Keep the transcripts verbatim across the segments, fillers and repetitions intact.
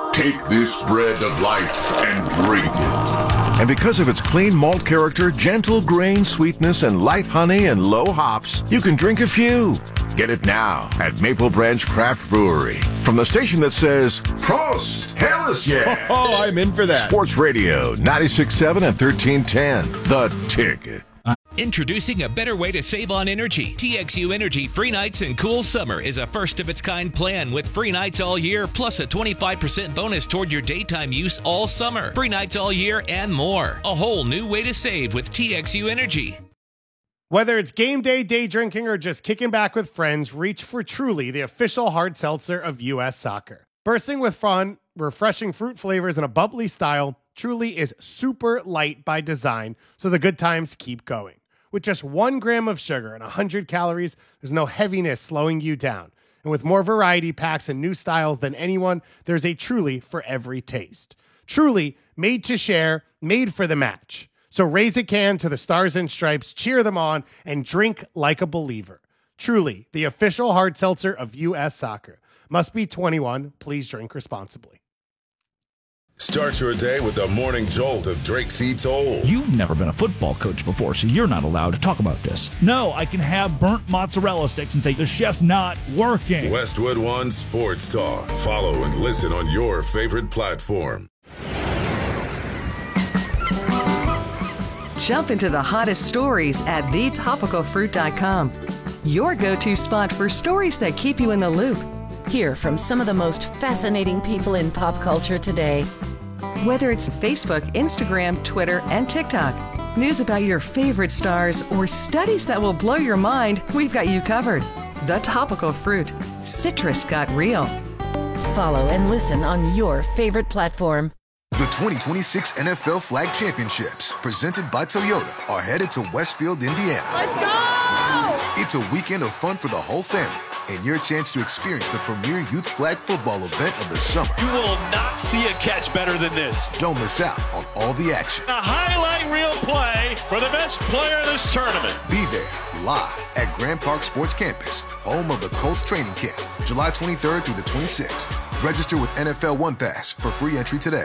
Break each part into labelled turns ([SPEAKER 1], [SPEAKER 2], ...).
[SPEAKER 1] Take this bread of life and drink it.
[SPEAKER 2] And because of its clean malt character, gentle grain sweetness, and light honey and low hops, you can drink a few. Get it now at Maple Branch Craft Brewery. From the station that says, Prost! Hellas yeah!
[SPEAKER 3] Oh, I'm in for that.
[SPEAKER 2] Sports Radio, ninety-six point seven and thirteen ten. The Ticket.
[SPEAKER 4] Introducing a better way to save on energy. T X U Energy Free Nights and Cool Summer is a first-of-its-kind plan with free nights all year, plus a twenty-five percent bonus toward your daytime use all summer. Free nights all year and more. A whole new way to save with T X U Energy.
[SPEAKER 5] Whether it's game day, day drinking, or just kicking back with friends, reach for Truly, the official hard seltzer of U S Soccer. Bursting with fun, refreshing fruit flavors, and a bubbly style, Truly is super light by design, so the good times keep going. With just one gram of sugar and one hundred calories, there's no heaviness slowing you down. And with more variety packs and new styles than anyone, there's a Truly for every taste. Truly, made to share, made for the match. So raise a can to the Stars and Stripes, cheer them on, and drink like a believer. Truly, the official hard seltzer of U S Soccer. Must be twenty-one. Please drink responsibly.
[SPEAKER 6] Start your day with the morning jolt of Drake C. Toll.
[SPEAKER 7] You've never been a football coach before, so you're not allowed to talk about this. No, I can have burnt mozzarella sticks and say the chef's not working.
[SPEAKER 6] Westwood One Sports Talk. Follow and listen on your favorite platform.
[SPEAKER 8] Jump into the hottest stories at the topical fruit dot com. Your go-to spot for stories that keep you in the loop.
[SPEAKER 9] Hear from some of the most fascinating people in pop culture today.
[SPEAKER 8] Whether it's Facebook, Instagram, Twitter, and TikTok, news about your favorite stars, or studies that will blow your mind, we've got you covered. The Topical Fruit. Citrus got real.
[SPEAKER 9] Follow and listen on your favorite platform.
[SPEAKER 10] The twenty twenty-six N F L Flag Championships, presented by Toyota, are headed to Westfield, Indiana.
[SPEAKER 11] Let's go!
[SPEAKER 10] It's a weekend of fun for the whole family, and your chance to experience the premier youth flag football event of the summer.
[SPEAKER 12] You will not see a catch better than this.
[SPEAKER 10] Don't miss out on all the action.
[SPEAKER 12] A highlight reel play for the best player of this tournament.
[SPEAKER 10] Be there live at Grand Park Sports Campus, home of the Colts training camp, July twenty-third through the twenty-sixth. Register with N F L One Pass for free entry today.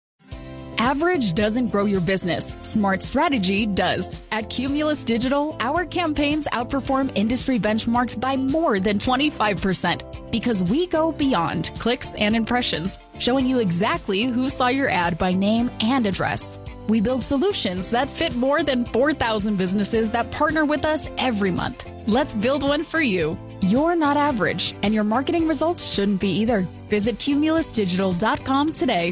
[SPEAKER 13] Average doesn't grow your business. Smart strategy does. At Cumulus Digital, our campaigns outperform industry benchmarks by more than twenty-five percent because we go beyond clicks and impressions, showing you exactly who saw your ad by name and address. We build solutions that fit more than four thousand businesses that partner with us every month. Let's build one for you. You're not average, and your marketing results shouldn't be either. Visit cumulus digital dot com today.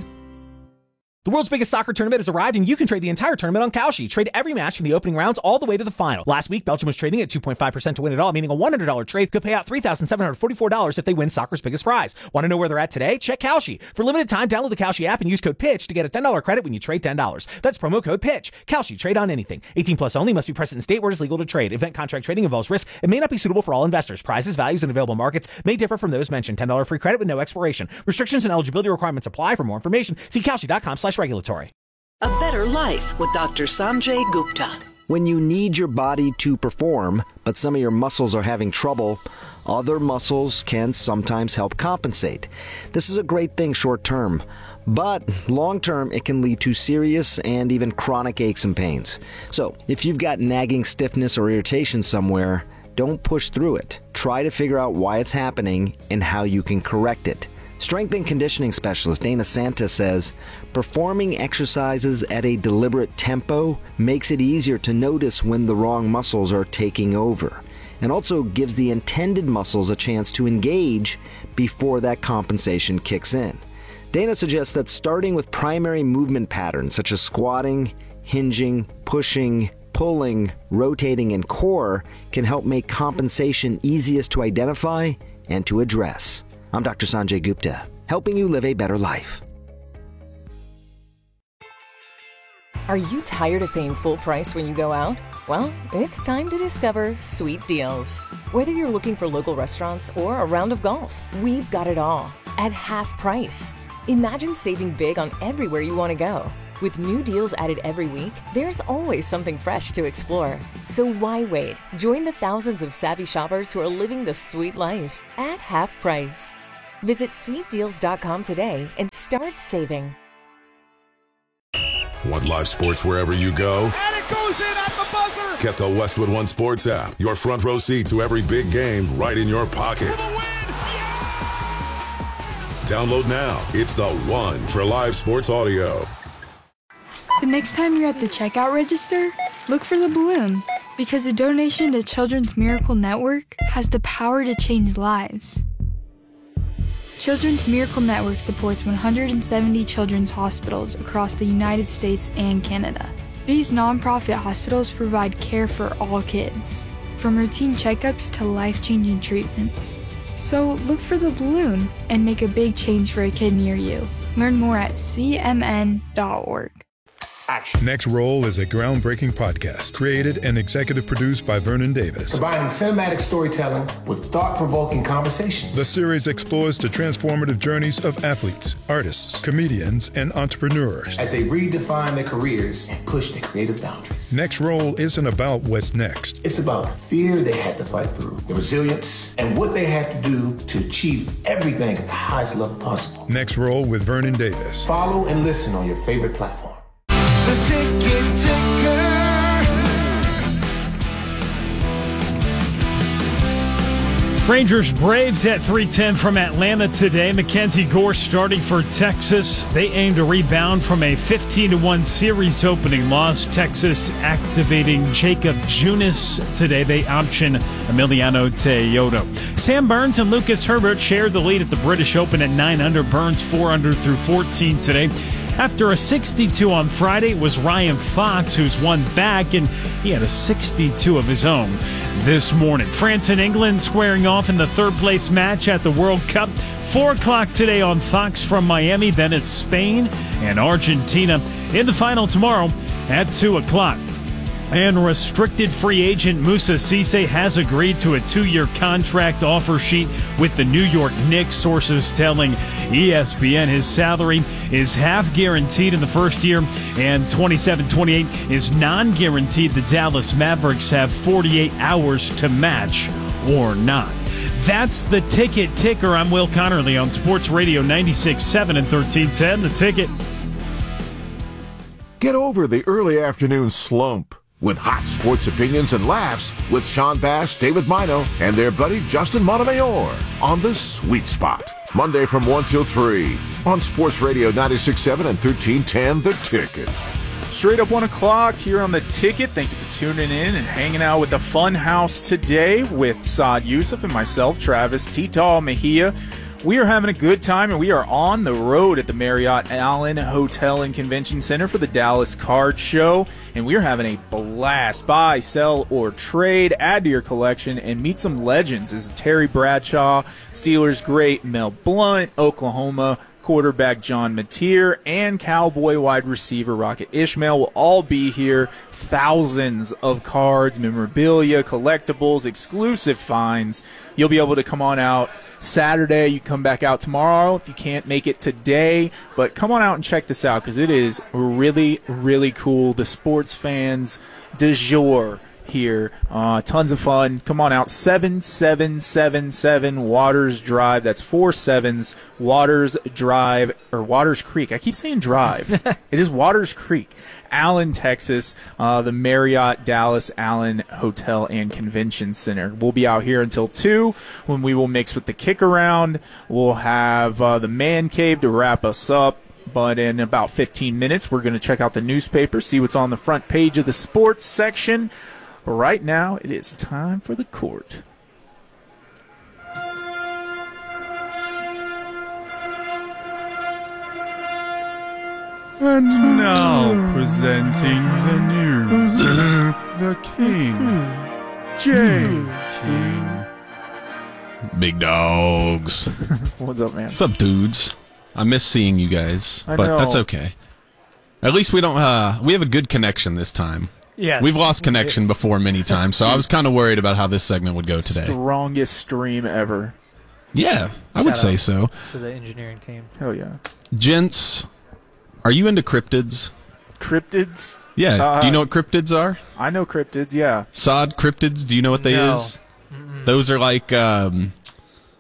[SPEAKER 14] The world's biggest soccer tournament has arrived, and you can trade the entire tournament on Kalshi. Trade every match from the opening rounds all the way to the final. Last week, Belgium was trading at two point five percent to win it all, meaning a one hundred dollars trade could pay out three thousand seven hundred forty-four dollars if they win soccer's biggest prize. Want to know where they're at today? Check Kalshi. For limited time, download the Kalshi app and use code PITCH to get a ten dollars credit when you trade ten dollars. That's promo code PITCH. Kalshi. Trade on anything. eighteen plus only. Must be present in state where it is legal to trade. Event contract trading involves risk and may not be suitable for all investors. Prizes, values, and available markets may differ from those mentioned. ten dollars free credit with no expiration. Restrictions and eligibility requirements apply. For more information, see kalshi dot com slash regulatory.
[SPEAKER 15] A Better Life with Doctor Sanjay Gupta.
[SPEAKER 16] When you need your body to perform, but some of your muscles are having trouble, other muscles can sometimes help compensate. This is a great thing short term, but long term it can lead to serious and even chronic aches and pains. So if you've got nagging stiffness or irritation somewhere, don't push through it. Try to figure out why it's happening and how you can correct it. Strength and conditioning specialist Dana Santa says, performing exercises at a deliberate tempo makes it easier to notice when the wrong muscles are taking over, and also gives the intended muscles a chance to engage before that compensation kicks in. Dana suggests that starting with primary movement patterns such as squatting, hinging, pushing, pulling, rotating, and core can help make compensation easiest to identify and to address. I'm Doctor Sanjay Gupta, helping you live a better life.
[SPEAKER 17] Are you tired of paying full price when you go out? Well, it's time to discover Sweet Deals. Whether you're looking for local restaurants or a round of golf, we've got it all at half price. Imagine saving big on everywhere you want to go. With new deals added every week, there's always something fresh to explore. So why wait? Join the thousands of savvy shoppers who are living the sweet life at half price. Visit sweet deals dot com today and start saving.
[SPEAKER 6] Want live sports wherever you go?
[SPEAKER 12] And it goes in at the buzzer!
[SPEAKER 6] Get the Westwood One Sports app. Your front row seat to every big game right in your pocket.
[SPEAKER 12] For the win! Yeah!
[SPEAKER 6] Download now. It's the one for live sports audio.
[SPEAKER 3] The next time you're at the checkout register, look for the balloon, because a donation to Children's Miracle Network has the power to change lives. Children's Miracle Network supports one hundred seventy children's hospitals across the United States and Canada. These nonprofit hospitals provide care for all kids, from routine checkups to life-changing treatments. So look for the balloon and make a big change for a kid near you. Learn more at c m n dot org.
[SPEAKER 11] Action. Next Roll is a groundbreaking podcast created and executive produced by Vernon Davis.
[SPEAKER 18] Combining cinematic storytelling with thought-provoking conversations.
[SPEAKER 11] The series explores the transformative journeys of athletes, artists, comedians, and entrepreneurs
[SPEAKER 18] as they redefine their careers and push their creative boundaries.
[SPEAKER 11] Next Roll isn't about what's next.
[SPEAKER 18] It's about the fear they had to fight through, the resilience, and what they had to do to achieve everything at the highest level possible.
[SPEAKER 11] Next Roll with Vernon Davis.
[SPEAKER 18] Follow and listen on your favorite platform.
[SPEAKER 19] The Ticket Ticker.
[SPEAKER 20] Rangers Braves at three ten from Atlanta today. Mackenzie Gore starting for Texas. They aim to rebound from a fifteen to one series opening loss. Texas activating Jacob Junis today. They option Emiliano Teodo. Sam Burns and Lucas Herbert shared the lead at the British Open at nine under. Burns four under through fourteen today. After a sixty-two on Friday, it was Ryan Fox who's won back, and he had a sixty-two of his own this morning. France and England squaring off in the third-place match at the World Cup. four o'clock today on Fox from Miami. Then it's Spain and Argentina in the final tomorrow at two o'clock. And restricted free agent Moussa Cisse has agreed to a two-year contract offer sheet with the New York Knicks. Sources telling E S P N his salary is half guaranteed in the first year and twenty-seven twenty-eight is non-guaranteed. The Dallas Mavericks have forty-eight hours to match or not. That's the Ticket Ticker. I'm Will Connerly on Sports Radio ninety-six point seven and thirteen ten. The Ticket.
[SPEAKER 2] Get over the early afternoon slump with hot sports opinions and laughs with Sean Bass, David Mino, and their buddy Justin Montemayor on The Sweet Spot. Monday from one till three on Sports Radio ninety-six point seven and thirteen ten, The Ticket.
[SPEAKER 21] Straight up one o'clock here on The Ticket. Thank you for tuning in and hanging out with the Fun House today with Saad Youssef and myself, Travis Tita Mejia. We are having a good time, and we are on the road at the Marriott Allen Hotel and Convention Center for the Dallas Card Show, and we are having a blast. Buy, sell, or trade, add to your collection, and meet some legends as Terry Bradshaw, Steelers great Mel Blount, Oklahoma quarterback John Mateer, and Cowboy wide receiver Rocket Ishmael will all be here. Thousands of cards, memorabilia, collectibles, exclusive finds. You'll be able to come on out Saturday. You come back out tomorrow if you can't make it today, but come on out and check this out because it is really, really cool. The sports fans du jour here. Uh, tons of fun. Come on out. seven seven seven seven Waters Drive. That's four sevens. Waters Drive, or Waters Creek. I keep saying drive. It is Waters Creek. Allen, Texas, uh, the Marriott Dallas Allen Hotel and Convention Center. We'll be out here until two when we will mix with the kick around. We'll have uh, the man cave to wrap us up. But in about fifteen minutes, we're going to check out the newspaper, see what's on the front page of the sports section. But right now, it is time for the court. And now presenting the news, the King, Jay King.
[SPEAKER 22] Big dogs.
[SPEAKER 21] What's up, man?
[SPEAKER 22] What's up, dudes? I miss seeing you guys,
[SPEAKER 21] I
[SPEAKER 22] but
[SPEAKER 21] know.
[SPEAKER 22] that's okay. At least we don't. Uh, we have a good connection this time.
[SPEAKER 14] Yes.
[SPEAKER 22] We've lost connection before many times, so I was kind of worried about how this segment would go today.
[SPEAKER 21] Strongest stream ever.
[SPEAKER 22] Yeah, I would
[SPEAKER 23] Shout
[SPEAKER 22] say
[SPEAKER 23] out
[SPEAKER 22] so.
[SPEAKER 23] To the engineering team.
[SPEAKER 21] Hell yeah.
[SPEAKER 22] Gents, are you into cryptids?
[SPEAKER 21] Cryptids?
[SPEAKER 22] Yeah.
[SPEAKER 21] Uh,
[SPEAKER 22] do you know what cryptids are?
[SPEAKER 21] I know cryptids, yeah.
[SPEAKER 22] Sod cryptids, do you know what they
[SPEAKER 23] No.
[SPEAKER 22] is? Mm-mm. Those are like um,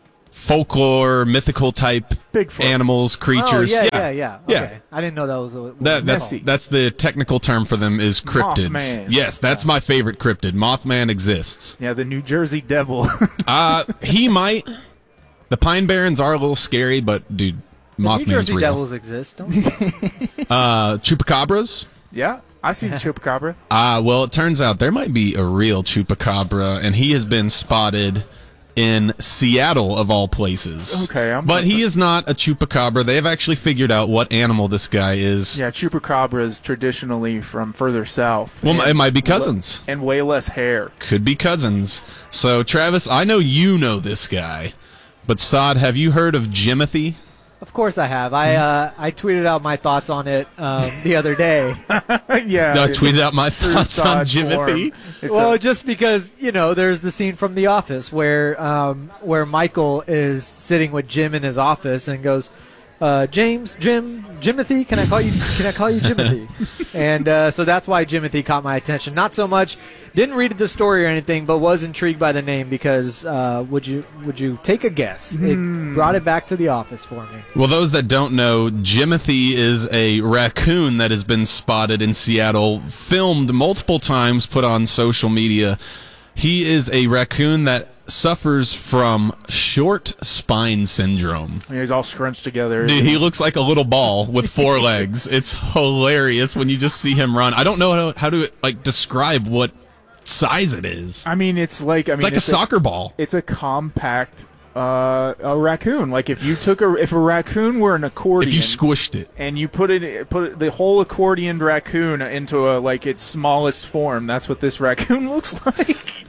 [SPEAKER 22] folklore, mythical type
[SPEAKER 21] Bigfoot.
[SPEAKER 22] animals, creatures.
[SPEAKER 1] Oh, yeah,
[SPEAKER 22] yeah,
[SPEAKER 1] yeah, yeah.
[SPEAKER 22] yeah.
[SPEAKER 1] Okay. I didn't know that was a
[SPEAKER 22] That, that's
[SPEAKER 1] Nessie.
[SPEAKER 22] that's the technical term for them is cryptids.
[SPEAKER 21] Mothman.
[SPEAKER 22] Yes, that's my favorite cryptid. Mothman exists.
[SPEAKER 21] Yeah, the New Jersey Devil.
[SPEAKER 22] uh, he might. The Pine Barrens are a little scary, but dude,
[SPEAKER 1] The
[SPEAKER 22] Mothman's
[SPEAKER 1] New Jersey
[SPEAKER 22] real.
[SPEAKER 1] Devils exist, don't they?
[SPEAKER 22] uh, chupacabras.
[SPEAKER 21] Yeah, I've seen Chupacabra.
[SPEAKER 22] Ah, uh, well, it turns out there might be a real chupacabra, and he has been spotted in Seattle, of all places.
[SPEAKER 21] Okay, I'm
[SPEAKER 22] but he is not a chupacabra. They have actually figured out what animal this guy is.
[SPEAKER 21] Yeah, Chupacabra is traditionally from further south.
[SPEAKER 22] Well,
[SPEAKER 21] And
[SPEAKER 22] it might be cousins.
[SPEAKER 21] And way less hair.
[SPEAKER 22] Could be cousins. So, Travis, I know you know this guy, but Sod, have you heard of Jimothy?
[SPEAKER 1] Of course I have. I uh, I tweeted out my thoughts on it um, the other day.
[SPEAKER 21] yeah.
[SPEAKER 22] I tweeted out my thoughts on Jimothy.
[SPEAKER 1] Well, a- just because, you know, there's the scene from The Office where um, where Michael is sitting with Jim in his office and goes, uh, James, Jim, Jimothy, can I call you? Can I call you Jimothy? and uh, so that's why Jimothy caught my attention. Not so much, didn't read the story or anything, but was intrigued by the name because uh, would you would you take a guess? It brought it back to The Office for me.
[SPEAKER 22] Well, those that don't know, Jimothy is a raccoon that has been spotted in Seattle, filmed multiple times, put on social media. He is a raccoon that suffers from short spine syndrome.
[SPEAKER 21] Yeah, he's all scrunched together.
[SPEAKER 22] Dude, he looks like a little ball with four legs. It's hilarious when you just see him run. I don't know how, how to like describe what size it is.
[SPEAKER 21] I mean, it's like I
[SPEAKER 22] It's
[SPEAKER 21] mean,
[SPEAKER 22] like a soccer ball.
[SPEAKER 21] It's a compact uh, a raccoon. Like if you took a if a raccoon were an accordion,
[SPEAKER 22] If you squished it.
[SPEAKER 21] and you put it put it, the whole accordioned raccoon into a like its smallest form, that's what this raccoon looks like.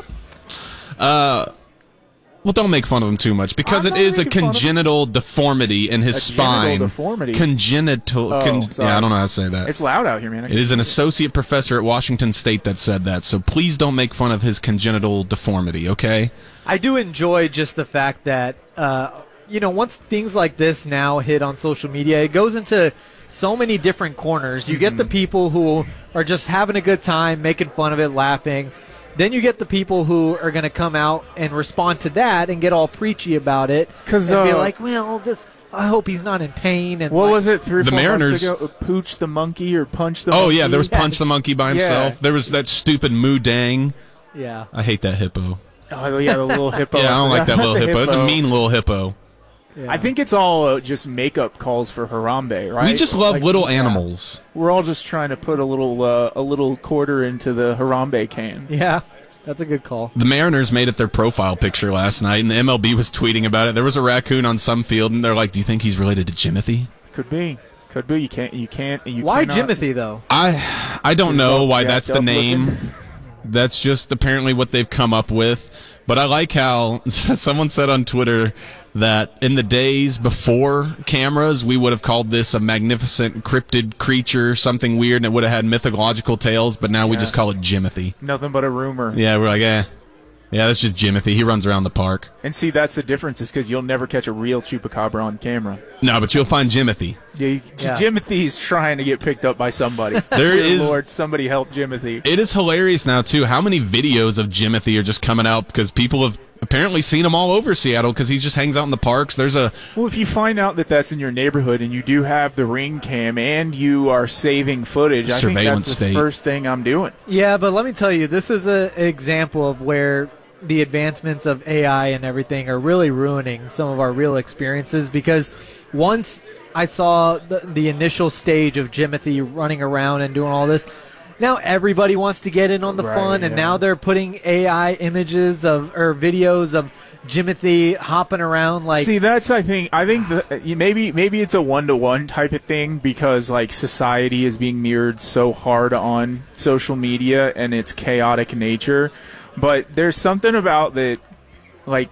[SPEAKER 22] Uh, well, don't make fun of him too much because
[SPEAKER 21] I'm
[SPEAKER 22] it
[SPEAKER 21] not
[SPEAKER 22] is a
[SPEAKER 21] making fun of
[SPEAKER 22] congenital deformity in his
[SPEAKER 21] A
[SPEAKER 22] spine.
[SPEAKER 21] genital deformity?
[SPEAKER 22] Congenital.
[SPEAKER 21] Oh,
[SPEAKER 22] con-
[SPEAKER 21] sorry.
[SPEAKER 22] yeah, I don't know how to say that.
[SPEAKER 21] It's loud out here, man. I
[SPEAKER 22] It is an
[SPEAKER 21] can't-
[SPEAKER 22] associate professor at Washington State that said that, so please don't make fun of his congenital deformity, okay?
[SPEAKER 1] I do enjoy just the fact that, uh, you know, once things like this now hit on social media, it goes into so many different corners. You get the people who are just having a good time, making fun of it, laughing. Then you get the people who are going to come out and respond to that and get all preachy about it.
[SPEAKER 21] 'Cause,
[SPEAKER 1] and be
[SPEAKER 21] uh,
[SPEAKER 1] like, well, this, I hope he's not in pain. And
[SPEAKER 21] What
[SPEAKER 1] like,
[SPEAKER 21] was it? Three or
[SPEAKER 22] The
[SPEAKER 21] four
[SPEAKER 22] Mariners-
[SPEAKER 21] months ago? Pooch the monkey or punch the
[SPEAKER 22] Oh,
[SPEAKER 21] monkey?
[SPEAKER 22] yeah, there was Punch the Monkey by himself.
[SPEAKER 21] Yeah.
[SPEAKER 22] There was that stupid Moo Dang.
[SPEAKER 1] Yeah.
[SPEAKER 22] I hate that hippo.
[SPEAKER 21] Oh, yeah, the little hippo.
[SPEAKER 22] Yeah, I don't like that little
[SPEAKER 21] The
[SPEAKER 22] hippo. It's a mean little hippo.
[SPEAKER 21] I think it's all uh, just makeup calls for Harambe, right?
[SPEAKER 22] We just love
[SPEAKER 21] Like,
[SPEAKER 22] little
[SPEAKER 21] yeah.
[SPEAKER 22] animals.
[SPEAKER 21] We're all just trying to put a little uh, a little quarter into the Harambe can.
[SPEAKER 1] Yeah, that's a good call.
[SPEAKER 22] The Mariners made it their profile picture last night, and the M L B was tweeting about it. There was a raccoon on some field, and they're like, "Do you think he's related to Jimothy?"
[SPEAKER 21] Could be, could be. You can't, you can't. You
[SPEAKER 1] Why
[SPEAKER 21] cannot-
[SPEAKER 1] Jimothy, though?
[SPEAKER 22] I I don't
[SPEAKER 21] He's
[SPEAKER 22] know
[SPEAKER 21] all
[SPEAKER 22] why
[SPEAKER 21] jacked
[SPEAKER 22] that's the
[SPEAKER 21] up
[SPEAKER 22] name.
[SPEAKER 21] looking.
[SPEAKER 22] That's just apparently what they've come up with. But I like how someone said on Twitter that in the days before cameras, we would have called this a magnificent cryptid creature, something weird, and it would have had mythological tales. But now we
[SPEAKER 21] Yeah.
[SPEAKER 22] just call it Jimothy.
[SPEAKER 21] Nothing but a rumor.
[SPEAKER 22] Yeah, we're like, eh. Yeah, that's just Jimothy. He runs around the park.
[SPEAKER 21] And see, that's the difference, is because you'll never catch a real chupacabra on camera.
[SPEAKER 22] No, but you'll find Jimothy.
[SPEAKER 21] Yeah, you,
[SPEAKER 1] Yeah.
[SPEAKER 21] Jimothy's trying to get picked up by somebody.
[SPEAKER 22] There
[SPEAKER 21] Dear
[SPEAKER 22] is-
[SPEAKER 21] Lord, somebody help Jimothy.
[SPEAKER 22] It is hilarious now, too, how many videos of Jimothy are just coming out because people have apparently seen him all over Seattle because he just hangs out in the parks. There's a
[SPEAKER 21] Well, if you find out that that's in your neighborhood and you do have the ring cam and you are saving footage, I think
[SPEAKER 22] Surveillance
[SPEAKER 21] that's the
[SPEAKER 22] state.
[SPEAKER 21] first thing I'm doing.
[SPEAKER 1] Yeah, but let me tell you, this is an example of where the advancements of A I and everything are really ruining some of our real experiences, because once I saw the, the initial stage of Jimothy running around and doing all this, now everybody wants to get in on the
[SPEAKER 21] Right,
[SPEAKER 1] fun, and
[SPEAKER 21] yeah.
[SPEAKER 1] now they're putting A I images of or videos of Jimothy hopping around like
[SPEAKER 21] See, that's I think I think that you- maybe maybe it's a one to one type of thing, because like society is being mirrored so hard on social media and its chaotic nature. But there's something about that, like,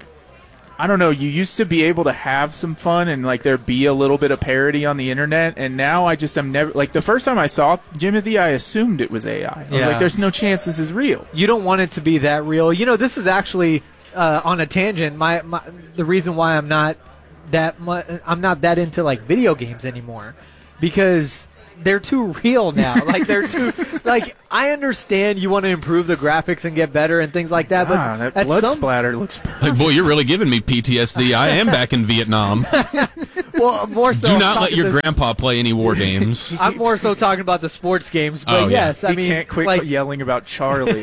[SPEAKER 21] I don't know, you used to be able to have some fun and like there be a little bit of parody on the internet, and now I just am never like the first time I saw Jimothy, I assumed it was A I. I was
[SPEAKER 1] Yeah.
[SPEAKER 21] like, there's no chance this is real.
[SPEAKER 1] you don't want it to be that real. You know, this is actually uh, on a tangent. My, my the reason why I'm not that much, I'm not that into like video games anymore, because they're too real now. Like they're too like I understand you want to improve the graphics and get better and things like that, but
[SPEAKER 21] Ah, that
[SPEAKER 1] at
[SPEAKER 21] blood
[SPEAKER 1] some,
[SPEAKER 21] splatter looks perfect.
[SPEAKER 22] Like, boy, you're really giving me P T S D. I am back in Vietnam.
[SPEAKER 1] well, more so
[SPEAKER 22] Do
[SPEAKER 1] I'm
[SPEAKER 22] not let
[SPEAKER 1] talking
[SPEAKER 22] your
[SPEAKER 1] the-
[SPEAKER 22] grandpa play any war games.
[SPEAKER 1] I'm more so talking about the sports games, but
[SPEAKER 22] Oh, yeah.
[SPEAKER 1] yes, I
[SPEAKER 21] He
[SPEAKER 1] mean,
[SPEAKER 21] can't quit
[SPEAKER 1] like,
[SPEAKER 21] yelling about Charlie.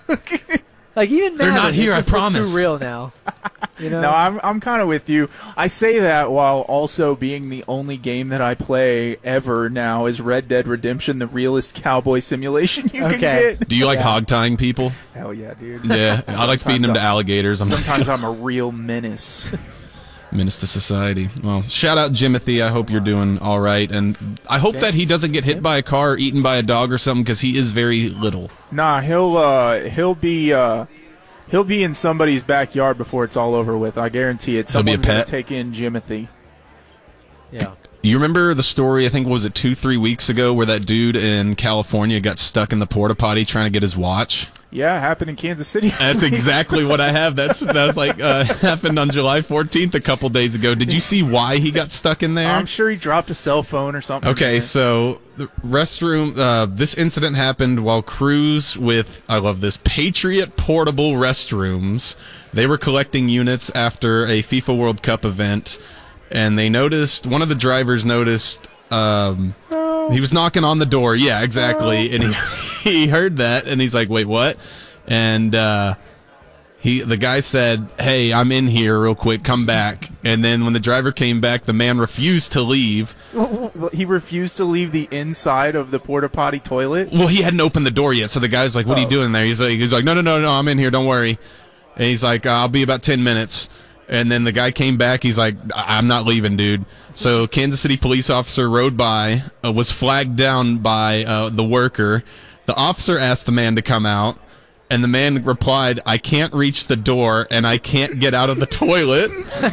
[SPEAKER 1] like even
[SPEAKER 22] They're
[SPEAKER 1] Madden
[SPEAKER 22] not here,
[SPEAKER 1] is
[SPEAKER 22] I
[SPEAKER 1] just
[SPEAKER 22] promise.
[SPEAKER 1] too real now. You know?
[SPEAKER 21] No, I'm I'm kind of with you. I say that while also being the only game that I play ever now is Red Dead Redemption, the realest cowboy simulation you
[SPEAKER 1] Okay.
[SPEAKER 21] can get.
[SPEAKER 22] Do you like
[SPEAKER 1] Yeah.
[SPEAKER 22] hog tying people?
[SPEAKER 21] Hell yeah, dude.
[SPEAKER 22] Yeah, I like feeding them to
[SPEAKER 21] I'm-
[SPEAKER 22] alligators. I'm
[SPEAKER 21] Sometimes I'm a real menace.
[SPEAKER 22] menace to society. Well, shout out Jimothy. I hope you're doing all right, and I hope that he doesn't get hit by a car or eaten by a dog or something because he is very little.
[SPEAKER 21] Nah, he'll uh, he'll be uh, he'll be in somebody's backyard before it's all over with. I guarantee it.
[SPEAKER 22] He'll be a
[SPEAKER 21] Someone's gonna
[SPEAKER 22] pet?
[SPEAKER 21] take in Jimothy.
[SPEAKER 1] Yeah.
[SPEAKER 22] You remember the story, I think, was it two, three weeks ago, where that dude in California got stuck in the porta potty trying to get his watch?
[SPEAKER 21] Yeah, it happened in Kansas City.
[SPEAKER 22] That's exactly what I have. That's that's like uh, happened on July fourteenth a couple days ago. Did you see why he got stuck in there?
[SPEAKER 21] I'm sure he dropped a cell phone or something.
[SPEAKER 22] Okay, so the restroom. Uh, this incident happened while crews with, I love this, Patriot portable restrooms. They were collecting units after a FIFA World Cup event, and they noticed, one of the drivers noticed, um, he was knocking on the door. Yeah, exactly. And he he heard that, and he's like, wait, what? And uh, he the guy said, hey, I'm in here real quick, come back. And then when the driver came back, the man refused to leave.
[SPEAKER 21] He refused to leave the inside of the porta potty toilet.
[SPEAKER 22] Well, he hadn't opened the door yet, so the guy's like, what are you doing there? He's like, he's like, no, no, no, no, I'm in here, don't worry. And he's like, I'll be about ten minutes. And then the guy came back, he's like, I- I'm not leaving, dude. So Kansas City police officer rode by, uh, was flagged down by uh, the worker. The officer asked the man to come out, and the man replied, I can't reach the door, and I can't get out of the toilet.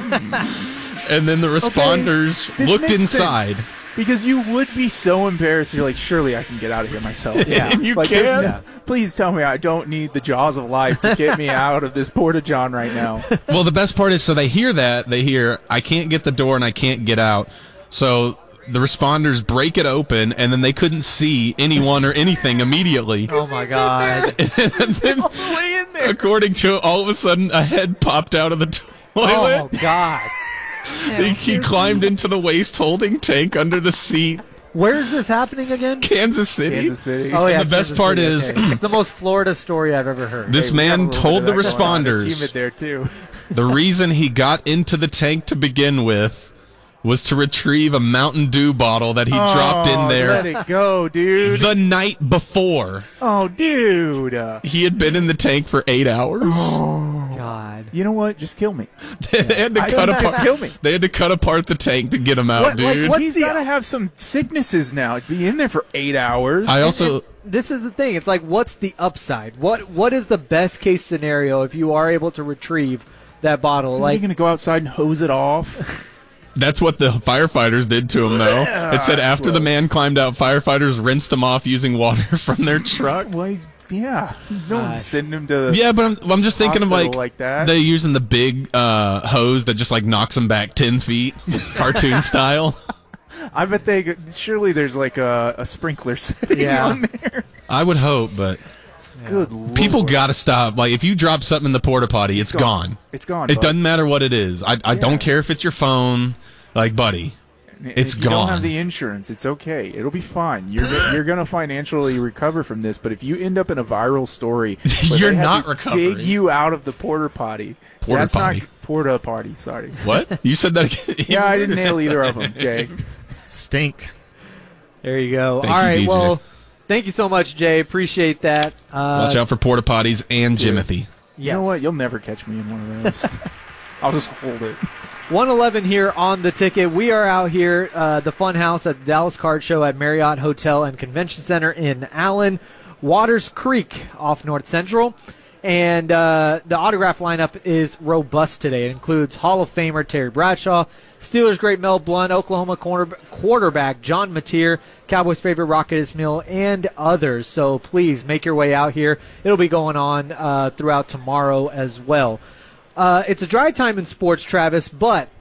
[SPEAKER 22] And then the responders
[SPEAKER 21] This
[SPEAKER 22] looked
[SPEAKER 21] makes
[SPEAKER 22] inside.
[SPEAKER 21] sense, because you would be so embarrassed. You're like, surely I can get out of here myself.
[SPEAKER 22] Yeah. And you
[SPEAKER 21] like, there's
[SPEAKER 22] can.
[SPEAKER 21] no- please tell me I don't need the jaws of life to get me out of this porta john right now.
[SPEAKER 22] Well, the best part is, so they hear that. They hear, I can't get the door and I can't get out. So the responders break it open, and then they couldn't see anyone or anything immediately.
[SPEAKER 1] Oh, my God.
[SPEAKER 22] And then, according to it, all of a sudden, a head popped out of the toilet.
[SPEAKER 1] Oh, God.
[SPEAKER 22] He, he climbed into the waste holding tank under the seat.
[SPEAKER 1] Where is this happening again?
[SPEAKER 22] Kansas City.
[SPEAKER 21] Kansas City.
[SPEAKER 1] Oh, yeah.
[SPEAKER 22] And the best
[SPEAKER 1] Kansas
[SPEAKER 22] part
[SPEAKER 1] City,
[SPEAKER 22] is,
[SPEAKER 1] okay. It's the most Florida story I've ever heard.
[SPEAKER 22] this
[SPEAKER 21] Hey, we got a
[SPEAKER 22] man
[SPEAKER 21] little
[SPEAKER 22] told
[SPEAKER 21] bit
[SPEAKER 22] the
[SPEAKER 21] of that going on. It's
[SPEAKER 22] responders
[SPEAKER 21] humid there too.
[SPEAKER 22] the reason he got into the tank to begin with was to retrieve a Mountain Dew bottle that he dropped in
[SPEAKER 21] Oh,
[SPEAKER 22] there
[SPEAKER 21] Let it go, dude.
[SPEAKER 22] the night before.
[SPEAKER 21] Oh, dude. Uh,
[SPEAKER 22] He had been in the tank for eight hours.
[SPEAKER 1] God.
[SPEAKER 21] you know what? Just kill me.
[SPEAKER 22] they had to
[SPEAKER 21] I
[SPEAKER 22] cut
[SPEAKER 21] don't-
[SPEAKER 22] apart.
[SPEAKER 21] just kill me.
[SPEAKER 22] They had to cut apart the tank to get him out,
[SPEAKER 1] What- like,
[SPEAKER 22] dude.
[SPEAKER 1] what's
[SPEAKER 21] He's
[SPEAKER 1] the-
[SPEAKER 21] got to have some sicknesses now to be in there for eight hours.
[SPEAKER 22] I also.
[SPEAKER 1] This is the thing. It's like, what's the upside? What What is the best case scenario if you are able to retrieve that bottle?
[SPEAKER 21] Are you
[SPEAKER 1] Like,
[SPEAKER 21] going to go outside and hose it off?
[SPEAKER 22] That's what the firefighters did to him, though.
[SPEAKER 21] Yeah,
[SPEAKER 22] It said
[SPEAKER 21] that's
[SPEAKER 22] after the
[SPEAKER 21] gross.
[SPEAKER 22] man climbed out, firefighters rinsed him off using water from their truck.
[SPEAKER 21] well, he's, yeah. No
[SPEAKER 1] Gosh.
[SPEAKER 21] one's sending him to the
[SPEAKER 22] Yeah, but I'm, I'm just thinking of
[SPEAKER 21] hospital
[SPEAKER 22] like,
[SPEAKER 21] like that.
[SPEAKER 22] they using the big uh, hose that just like knocks him back ten feet, cartoon style.
[SPEAKER 21] I bet they could- surely there's like a, a sprinkler setting
[SPEAKER 1] Yeah.
[SPEAKER 21] on there.
[SPEAKER 22] I would hope, but
[SPEAKER 21] Good lord.
[SPEAKER 22] people got to stop. Like, if you drop something in the porta potty, it's,
[SPEAKER 21] It's
[SPEAKER 22] gone.
[SPEAKER 21] gone. It's gone,
[SPEAKER 22] It
[SPEAKER 21] bud.
[SPEAKER 22] doesn't matter what it is. I, I
[SPEAKER 21] Yeah.
[SPEAKER 22] don't care if it's your phone. Like, buddy,
[SPEAKER 21] And
[SPEAKER 22] it's
[SPEAKER 21] if you don't
[SPEAKER 22] gone.
[SPEAKER 21] have the insurance, it's okay. It'll be fine. You're go- you're gonna financially recover from this. But if you end up in a viral story, where
[SPEAKER 22] You're
[SPEAKER 21] they have
[SPEAKER 22] not
[SPEAKER 21] to
[SPEAKER 22] recovering.
[SPEAKER 21] Dig you out of the porta potty.
[SPEAKER 22] Porta
[SPEAKER 21] That's
[SPEAKER 22] potty.
[SPEAKER 21] not porta potty. Sorry.
[SPEAKER 22] What? You said that again?
[SPEAKER 21] Yeah, I didn't nail either of them, Jay.
[SPEAKER 14] Stink.
[SPEAKER 1] there you go.
[SPEAKER 22] Thank
[SPEAKER 1] All
[SPEAKER 22] you,
[SPEAKER 1] right.
[SPEAKER 22] D J.
[SPEAKER 1] Well, thank you so much, Jay. Appreciate that. Uh,
[SPEAKER 22] Watch out for porta potties and
[SPEAKER 21] Dude.
[SPEAKER 22] Jimothy.
[SPEAKER 21] You know what? You'll never catch me in one of those. I'll just hold it.
[SPEAKER 1] one eleven here on the ticket. We are out here, uh, the Fun House at the Dallas Card Show at Marriott Hotel and Convention Center in Allen, Waters Creek off North Central. And uh, the autograph lineup is robust today. It includes Hall of Famer Terry Bradshaw, Steelers great Mel Blount, Oklahoma corner, quarterback John Mateer, Cowboys favorite Rocket Ismail, and others. So please make your way out here. It'll be going on uh, throughout tomorrow as well. Uh, it's a dry time in sports, Travis, but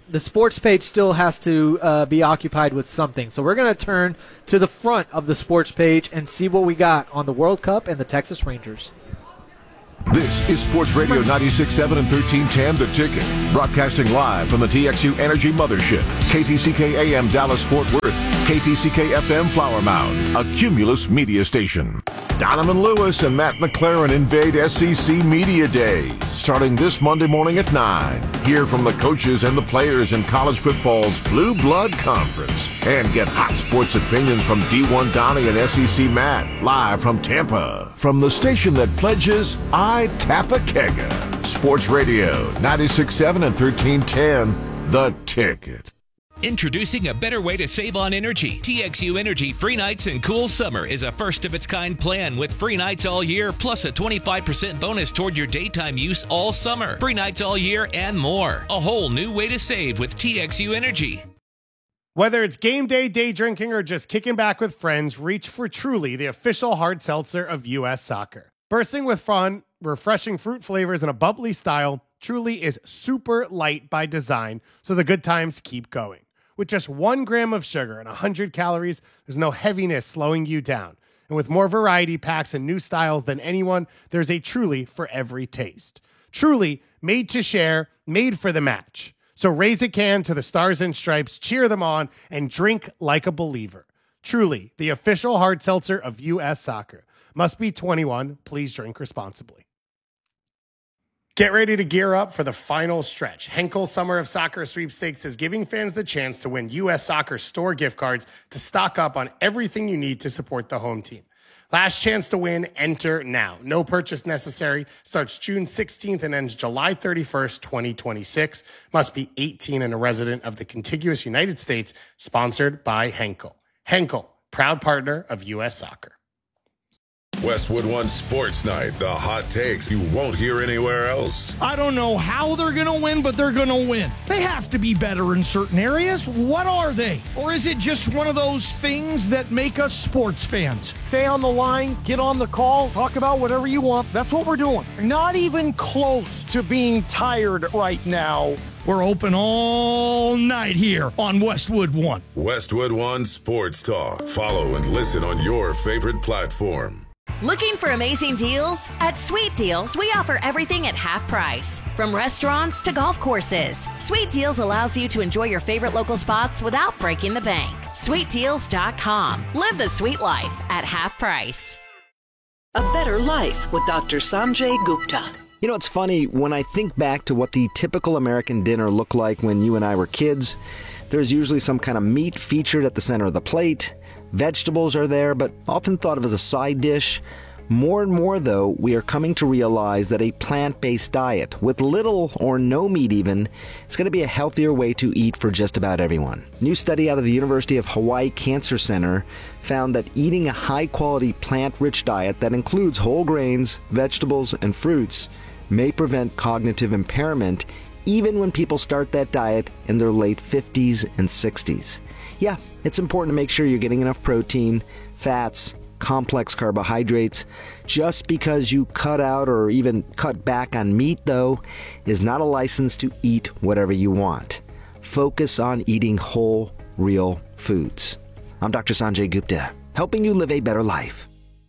[SPEAKER 1] the sports page still has to uh, be occupied with something. So we're going to turn to the front of the sports page and see what we got on the World Cup and the Texas Rangers.
[SPEAKER 2] This is Sports Radio ninety-six point seven and thirteen ten The Ticket. Broadcasting live from the T X U Energy Mothership. K T C K A M Dallas-Fort Worth. K T C K F M Flower Mound. A Cumulus media station. Donovan Lewis and Matt McLaren invade S E C Media Day, starting this Monday morning at nine. Hear from the coaches and the players in college football's Blue Blood Conference. And get hot sports opinions from D one Donnie and S E C Matt, live from Tampa. From the station that pledges I Tapakega. Sports Radio ninety-six point seven and thirteen ten The Ticket.
[SPEAKER 4] Introducing a better way to save on energy. T X U Energy Free Nights and Cool Summer is a first-of-its-kind plan with free nights all year, plus a twenty-five percent bonus toward your daytime use all summer. Free nights all year and more. A whole new way to save with T X U Energy.
[SPEAKER 5] Whether it's game day, day drinking, or just kicking back with friends, reach for Truly, the official hard seltzer of U S Soccer. Bursting with fun, refreshing fruit flavors, and a bubbly style, Truly is super light by design, so the good times keep going. With just one gram of sugar and one hundred calories, there's no heaviness slowing you down. And with more variety packs and new styles than anyone, there's a Truly for every taste. Truly, made to share, made for the match. So raise a can to the Stars and Stripes, cheer them on, and drink like a believer. Truly, the official hard seltzer of U S Soccer. Must be twenty-one. Please drink responsibly. Get ready to gear up for the final stretch. Henkel Summer of Soccer Sweepstakes is giving fans the chance to win U S Soccer store gift cards to stock up on everything you need to support the home team. Last chance to win, enter now. No purchase necessary. Starts June sixteenth and ends July thirty-first, twenty twenty-six. Must be eighteen and a resident of the contiguous United States. Sponsored by Henkel. Henkel, proud partner of U S Soccer.
[SPEAKER 6] Westwood One Sports Night, the hot takes you won't hear anywhere else.
[SPEAKER 23] I don't know how they're going to win, but they're going to win. They have to be better in certain areas. What are they? Or is it just one of those things that make us sports fans? Stay on the line, get on the call, talk about whatever you want. That's what we're doing. Not even close to being tired right now. We're open all night here on Westwood One.
[SPEAKER 6] Westwood One Sports Talk. Follow and listen on your favorite platform.
[SPEAKER 9] Looking for amazing deals? At Sweet Deals, we offer everything at half price. From restaurants to golf courses, Sweet Deals allows you to enjoy your favorite local spots without breaking the bank. sweet deals dot com. Live the sweet life at half price.
[SPEAKER 15] A better life with Doctor Sanjay Gupta.
[SPEAKER 16] You know, it's funny, when I think back to what the typical American dinner looked like when you and I were kids, there's usually some kind of meat featured at the center of the plate. Vegetables are there, but often thought of as a side dish. More and more, though, we are coming to realize that a plant-based diet, with little or no meat even, is going to be a healthier way to eat for just about everyone. A new study out of the University of Hawaii Cancer Center found that eating a high-quality plant-rich diet that includes whole grains, vegetables, and fruits may prevent cognitive impairment even when people start that diet in their late fifties and sixties. Yeah, it's important to make sure you're getting enough protein, fats, complex carbohydrates. Just because you cut out or even cut back on meat, though, is not a license to eat whatever you want. Focus on eating whole, real foods. I'm Doctor Sanjay Gupta, helping you live a better life.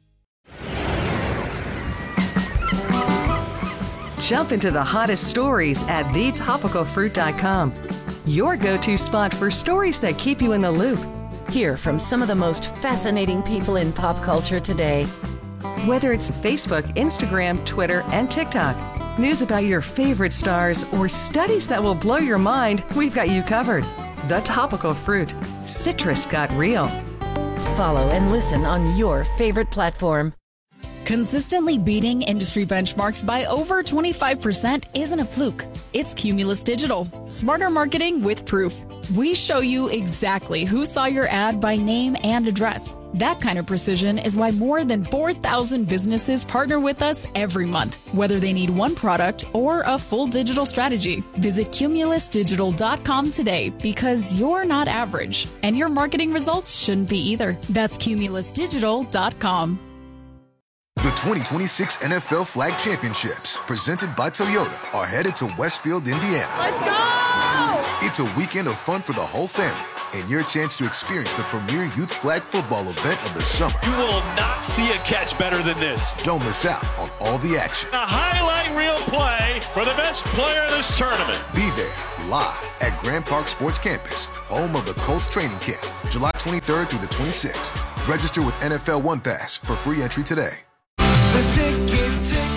[SPEAKER 8] Jump into the hottest stories at the topical fruit dot com. Your go-to spot for stories that keep you in the loop.
[SPEAKER 9] Hear from some of the most fascinating people in pop culture today.
[SPEAKER 8] Whether it's Facebook, Instagram, Twitter, and TikTok, news about your favorite stars, or studies that will blow your mind, we've got you covered. The Topical Fruit. Citrus got real.
[SPEAKER 9] Follow and listen on your favorite platform.
[SPEAKER 13] Consistently beating industry benchmarks by over twenty-five percent isn't a fluke. It's Cumulus Digital. Smarter marketing with proof. We show you exactly who saw your ad by name and address. That kind of precision is why more than four thousand businesses partner with us every month, whether they need one product or a full digital strategy. Visit cumulus digital dot com today, because you're not average, and your marketing results shouldn't be either. That's cumulus digital dot com.
[SPEAKER 10] The twenty twenty-six N F L Flag Championships, presented by Toyota, are headed to Westfield, Indiana.
[SPEAKER 19] Let's go!
[SPEAKER 10] It's a weekend of fun for the whole family and your chance to experience the premier youth flag football event of the summer.
[SPEAKER 7] You will not see a catch better than this.
[SPEAKER 10] Don't miss out on all the action.
[SPEAKER 7] A highlight reel play for the best player in this tournament.
[SPEAKER 10] Be there live at Grand Park Sports Campus, home of the Colts training camp, July twenty-third through the twenty-sixth. Register with N F L One Pass for free entry today.
[SPEAKER 19] The ticket ticker.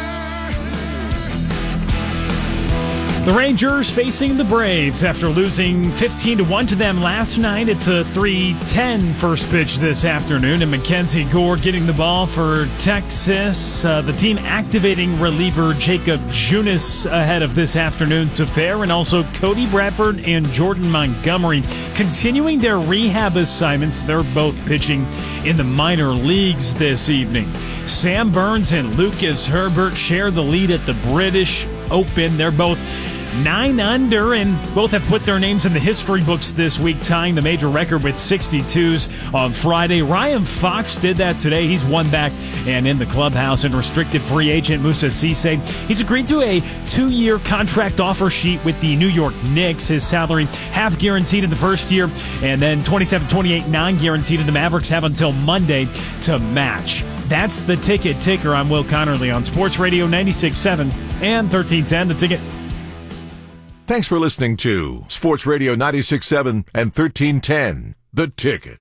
[SPEAKER 20] The Rangers facing the Braves after losing fifteen to one to them last night. It's a three ten first pitch this afternoon, and Mackenzie Gore getting the ball for Texas. Uh, the team activating reliever Jacob Junis ahead of this afternoon's affair, and also Cody Bradford and Jordan Montgomery continuing their rehab assignments. They're both pitching in the minor leagues this evening. Sam Burns and Lucas Herbert share the lead at the British Open. They're both nine under and both have put their names in the history books this week, tying the major record with sixty-twos on Friday. Ryan Fox did that today. He's one back and in the clubhouse. And restricted free agent Moussa Cisse, he's agreed to a two-year contract offer sheet with the New York Knicks. His salary half guaranteed in the first year and then twenty-seven twenty-eight non-guaranteed, and the Mavericks have until Monday to match. That's the Ticket Ticker. I'm Will Connerly on Sports Radio ninety-six point seven and thirteen ten The Ticket.
[SPEAKER 2] Thanks for listening to Sports Radio ninety-six point seven and thirteen ten The Ticket.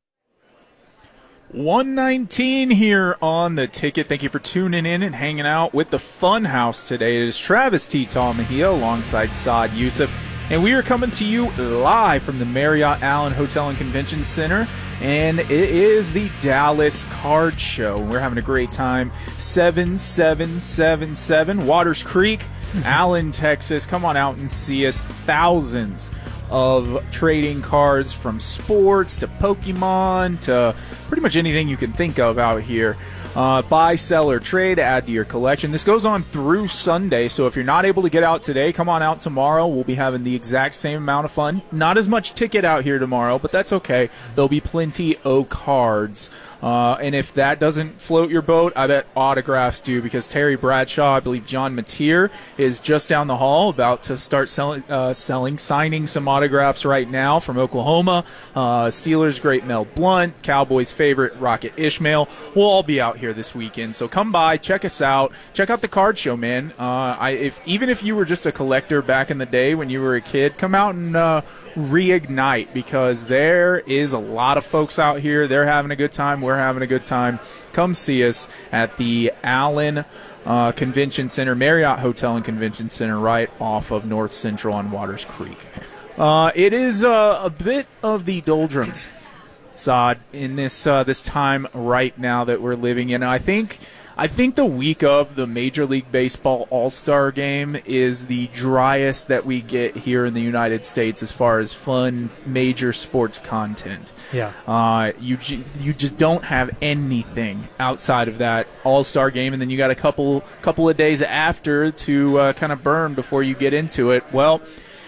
[SPEAKER 21] one nineteen here on The Ticket. Thank you for tuning in and hanging out with the Fun House today. It is Travis T-Tal Mejia alongside Saad Youssef, and we are coming to you live from the Marriott Allen Hotel and Convention Center, and it is the Dallas Card Show. We're having a great time. seven seven seven seven Waters Creek, Allen, Texas. Come on out and see us. Thousands of trading cards, from sports to Pokemon to pretty much anything you can think of out here. Uh, buy, sell, or trade, add to your collection. This goes on through Sunday, so if you're not able to get out today, come on out tomorrow. We'll be having the exact same amount of fun. Not as much ticket out here tomorrow, but that's okay. There'll be plenty of cards. Uh, and if that doesn't float your boat, I bet autographs do, because Terry Bradshaw, I believe John Mateer, is just down the hall about to start selling, uh, selling, signing some autographs right now from Oklahoma. Uh, Steelers great Mel Blount, Cowboys favorite Rocket Ishmael. We'll all be out here this weekend, so come by, check us out, check out the card show, man. Uh, I, if even if you were just a collector back in the day when you were a kid, come out and uh, reignite, because there is a lot of folks out here. They're having a good time. We're having a good time. Come see us at the Allen uh, Convention Center, Marriott Hotel and Convention Center, right off of North Central on Waters Creek. Uh, it is uh, a bit of the doldrums, Saad, in this uh, this time right now that we're living in. I think I think the week of the Major League Baseball All-Star Game is the driest that we get here in the United States as far as fun major sports content.
[SPEAKER 1] Yeah.
[SPEAKER 21] Uh, you j- you just don't have anything outside of that All-Star Game, and then you got a couple couple of days after to uh, kind of burn before you get into it. Well,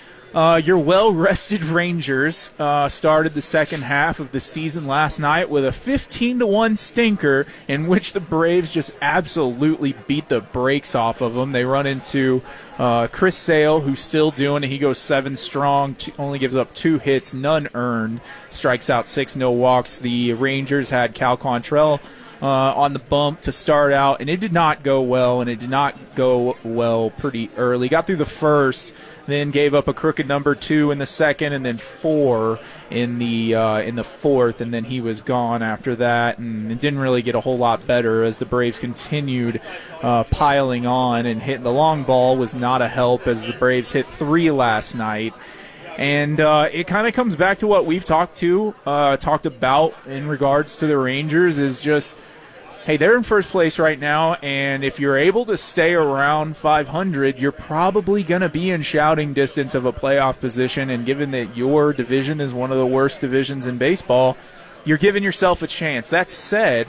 [SPEAKER 21] Uh, your well-rested Rangers uh, started the second half of the season last night with a fifteen to one stinker in which the Braves just absolutely beat the brakes off of them. They run into uh, Chris Sale, who's still doing it. He goes seven strong, two, only gives up two hits, none earned, strikes out six, no walks. The Rangers had Cal Quantrill Uh, on the bump to start out, and it did not go well, and it did not go well pretty early. Got through the first, then gave up a crooked number two in the second, and then four in the uh, in the fourth, and then he was gone after that, and it didn't really get a whole lot better as the Braves continued uh, piling on, and hitting the long ball was not a help as the Braves hit three last night. And uh, it kind of comes back to what we've talked to, uh, talked about in regards to the Rangers, is just, hey, they're in first place right now, and if you're able to stay around five hundred, you're probably going to be in shouting distance of a playoff position, and given that your division is one of the worst divisions in baseball, you're giving yourself a chance. That said,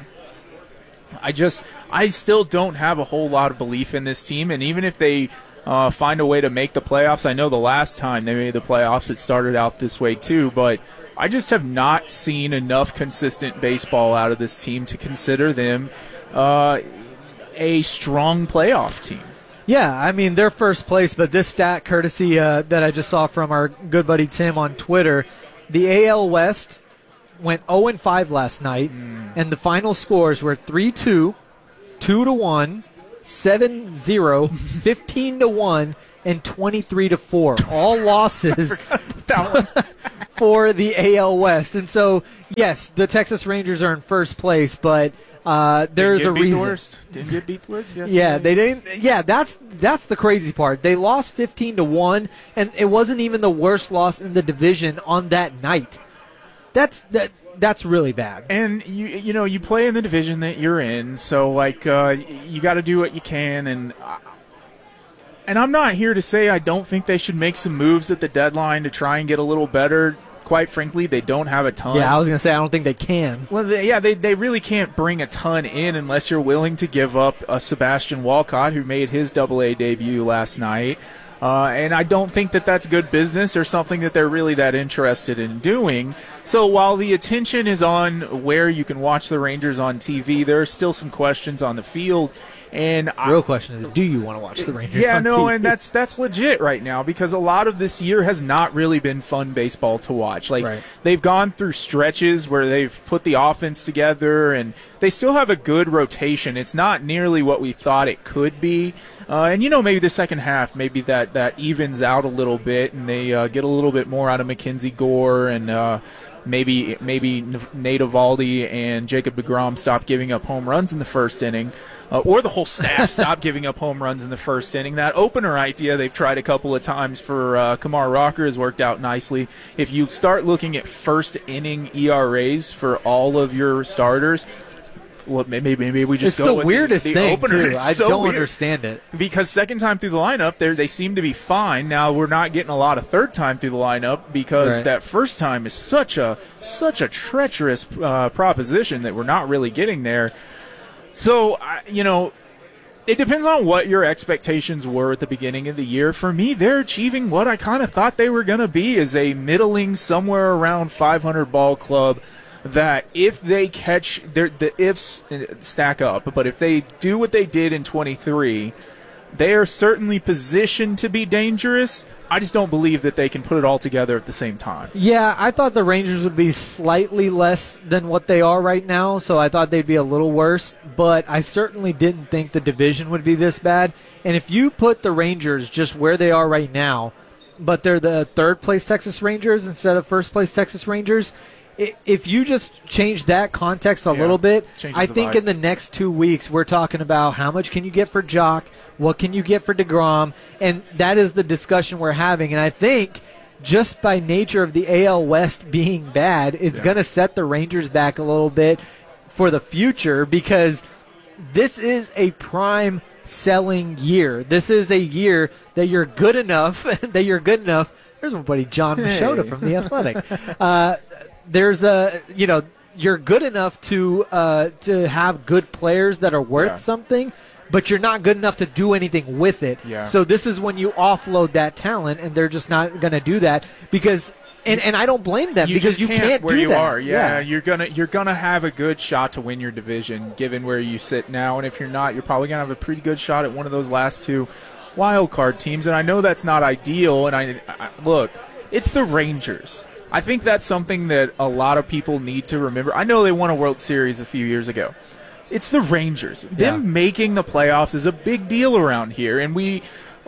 [SPEAKER 21] I just, I still don't have a whole lot of belief in this team, and even if they Uh, find a way to make the playoffs. I know the last time they made the playoffs, it started out this way too, but I just have not seen enough consistent baseball out of this team to consider them uh, a strong playoff team.
[SPEAKER 1] Yeah, I mean, they're first place, but this stat, courtesy uh, that I just saw from our good buddy Tim on Twitter, the A L West went oh and five last night, mm. and the final scores were three two, two to one, seven zero, fifteen to one, and twenty-three to four. All losses for the A L West. And so, yes, the Texas Rangers are in first place, but uh, there's
[SPEAKER 21] didn't
[SPEAKER 1] a
[SPEAKER 21] get beat
[SPEAKER 1] reason.
[SPEAKER 21] The worst. Didn't get beat the worst yesterday.
[SPEAKER 1] Yeah, they didn't. Yeah, that's that's the crazy part. They lost fifteen to one, and it wasn't even the worst loss in the division on that night. That's that. That's really bad.
[SPEAKER 21] And you you know you play in the division that you're in, so like uh, you got to do what you can. And uh, and I'm not here to say I don't think they should make some moves at the deadline to try and get a little better. Quite frankly, they don't have a ton.
[SPEAKER 1] Yeah, I was going to say I don't think they can.
[SPEAKER 21] Well, they, yeah, they they really can't bring a ton in unless you're willing to give up a Sebastian Walcott, who made his Double A debut last night. Uh, and I don't think that that's good business or something that they're really that interested in doing. So while the attention is on where you can watch the Rangers on T V, there are still some questions on the field. And
[SPEAKER 1] the real question is, do you want to watch the Rangers
[SPEAKER 21] yeah,
[SPEAKER 1] on
[SPEAKER 21] no,
[SPEAKER 1] T V?
[SPEAKER 21] And that's that's legit right now because a lot of this year has not really been fun baseball to watch. Like
[SPEAKER 1] right.
[SPEAKER 21] They've gone through stretches where they've put the offense together, and they still have a good rotation. It's not nearly what we thought it could be. Uh, and, you know, maybe the second half, maybe that, that evens out a little bit, and they uh, get a little bit more out of Mackenzie Gore, and uh, maybe maybe Nate Eovaldi and Jacob deGrom stop giving up home runs in the first inning, uh, or the whole staff stop giving up home runs in the first inning. That opener idea they've tried a couple of times for uh, Kumar Rocker has worked out nicely. If you start looking at first inning E R As for all of your starters, well, maybe maybe we just
[SPEAKER 1] it's
[SPEAKER 21] go
[SPEAKER 1] the
[SPEAKER 21] with
[SPEAKER 1] weirdest
[SPEAKER 21] the, the
[SPEAKER 1] thing,
[SPEAKER 21] opener.
[SPEAKER 1] too.
[SPEAKER 21] It's
[SPEAKER 1] I
[SPEAKER 21] so
[SPEAKER 1] don't
[SPEAKER 21] weird.
[SPEAKER 1] understand it.
[SPEAKER 21] Because second time through the lineup, they they seem to be fine. Now we're not getting a lot of third time through the lineup because
[SPEAKER 1] right.
[SPEAKER 21] that first time is such a such a treacherous uh, proposition that we're not really getting there. So I, you know. It depends on what your expectations were at the beginning of the year. For me, they're achieving what I kind of thought they were going to be, as a middling, somewhere around five hundred ball club that if they catch, the ifs stack up, but if they do what they did in twenty-three, they are certainly positioned to be dangerous. I just don't believe that they can put it all together at the same time.
[SPEAKER 1] Yeah, I thought the Rangers would be slightly less than what they are right now, so I thought they'd be a little worse, but I certainly didn't think the division would be this bad. And if you put the Rangers just where they are right now, but they're the third-place Texas Rangers instead of first-place Texas Rangers, if you just change that context a
[SPEAKER 21] yeah,
[SPEAKER 1] little bit, I
[SPEAKER 21] the
[SPEAKER 1] think
[SPEAKER 21] vibe.
[SPEAKER 1] in the next two weeks we're talking about how much can you get for Jock, what can you get for DeGrom, and that is the discussion we're having. And I think just by nature of the A L West being bad, it's
[SPEAKER 21] yeah.
[SPEAKER 1] going to set the Rangers back a little bit for the future because this is a prime selling year. This is a year that you're good enough, that you're good enough. There's my buddy John Machota hey. from The Athletic. Uh, There's a, you know, you're good enough to uh, to have good players that are worth
[SPEAKER 21] yeah.
[SPEAKER 1] something, but you're not good enough to do anything with it.
[SPEAKER 21] Yeah.
[SPEAKER 1] So this is when you offload that talent, and they're just not going to do that because, and, and I don't blame them
[SPEAKER 21] you
[SPEAKER 1] because
[SPEAKER 21] just
[SPEAKER 1] you
[SPEAKER 21] can't,
[SPEAKER 1] can't
[SPEAKER 21] where
[SPEAKER 1] do
[SPEAKER 21] you
[SPEAKER 1] that.
[SPEAKER 21] are. Yeah, yeah, you're gonna you're gonna have a good shot to win your division given where you sit now, and if you're not, you're probably gonna have a pretty good shot at one of those last two wild card teams. And I know that's not ideal. And I, I look, it's the Rangers. I think that's something that a lot of people need to remember. I know they won a World Series a few years ago. It's the Rangers. Them
[SPEAKER 1] yeah.
[SPEAKER 21] making the playoffs is a big deal around here, and we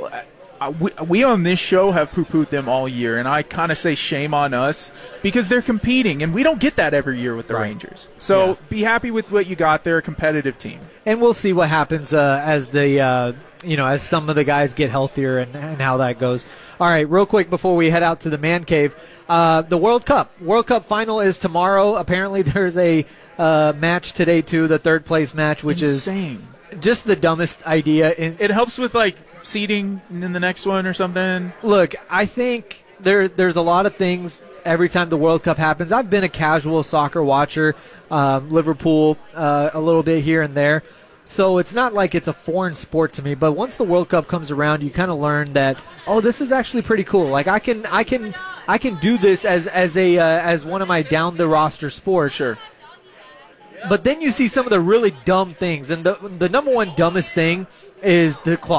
[SPEAKER 21] we, we on this show have poo-pooed them all year, and I kind of say shame on us because they're competing, and we don't get that every year with the
[SPEAKER 1] right.
[SPEAKER 21] Rangers. So
[SPEAKER 1] yeah.
[SPEAKER 21] be happy with what you got. They're a competitive team.
[SPEAKER 1] And we'll see what happens uh, as the uh, you know as some of the guys get healthier and, and how that goes. All right, real quick before we head out to the man cave, uh, the World Cup. World Cup final is tomorrow. Apparently, there's a uh, match today too, the third place match, which
[SPEAKER 21] Insane.
[SPEAKER 1] is just the dumbest idea. In,
[SPEAKER 21] it helps with like seeding in the next one or something.
[SPEAKER 1] Look, I think there there's a lot of things every time the World Cup happens. I've been a casual soccer watcher, uh, Liverpool uh, a little bit here and there. So it's not like it's a foreign sport to me, but once the World Cup comes around, you kind of learn that, oh, this is actually pretty cool. Like I can, I can, I can do this as as a uh, as one of my down the roster sports.
[SPEAKER 21] Sure.
[SPEAKER 1] But then you see some of the really dumb things, and the the number one dumbest thing is the clock.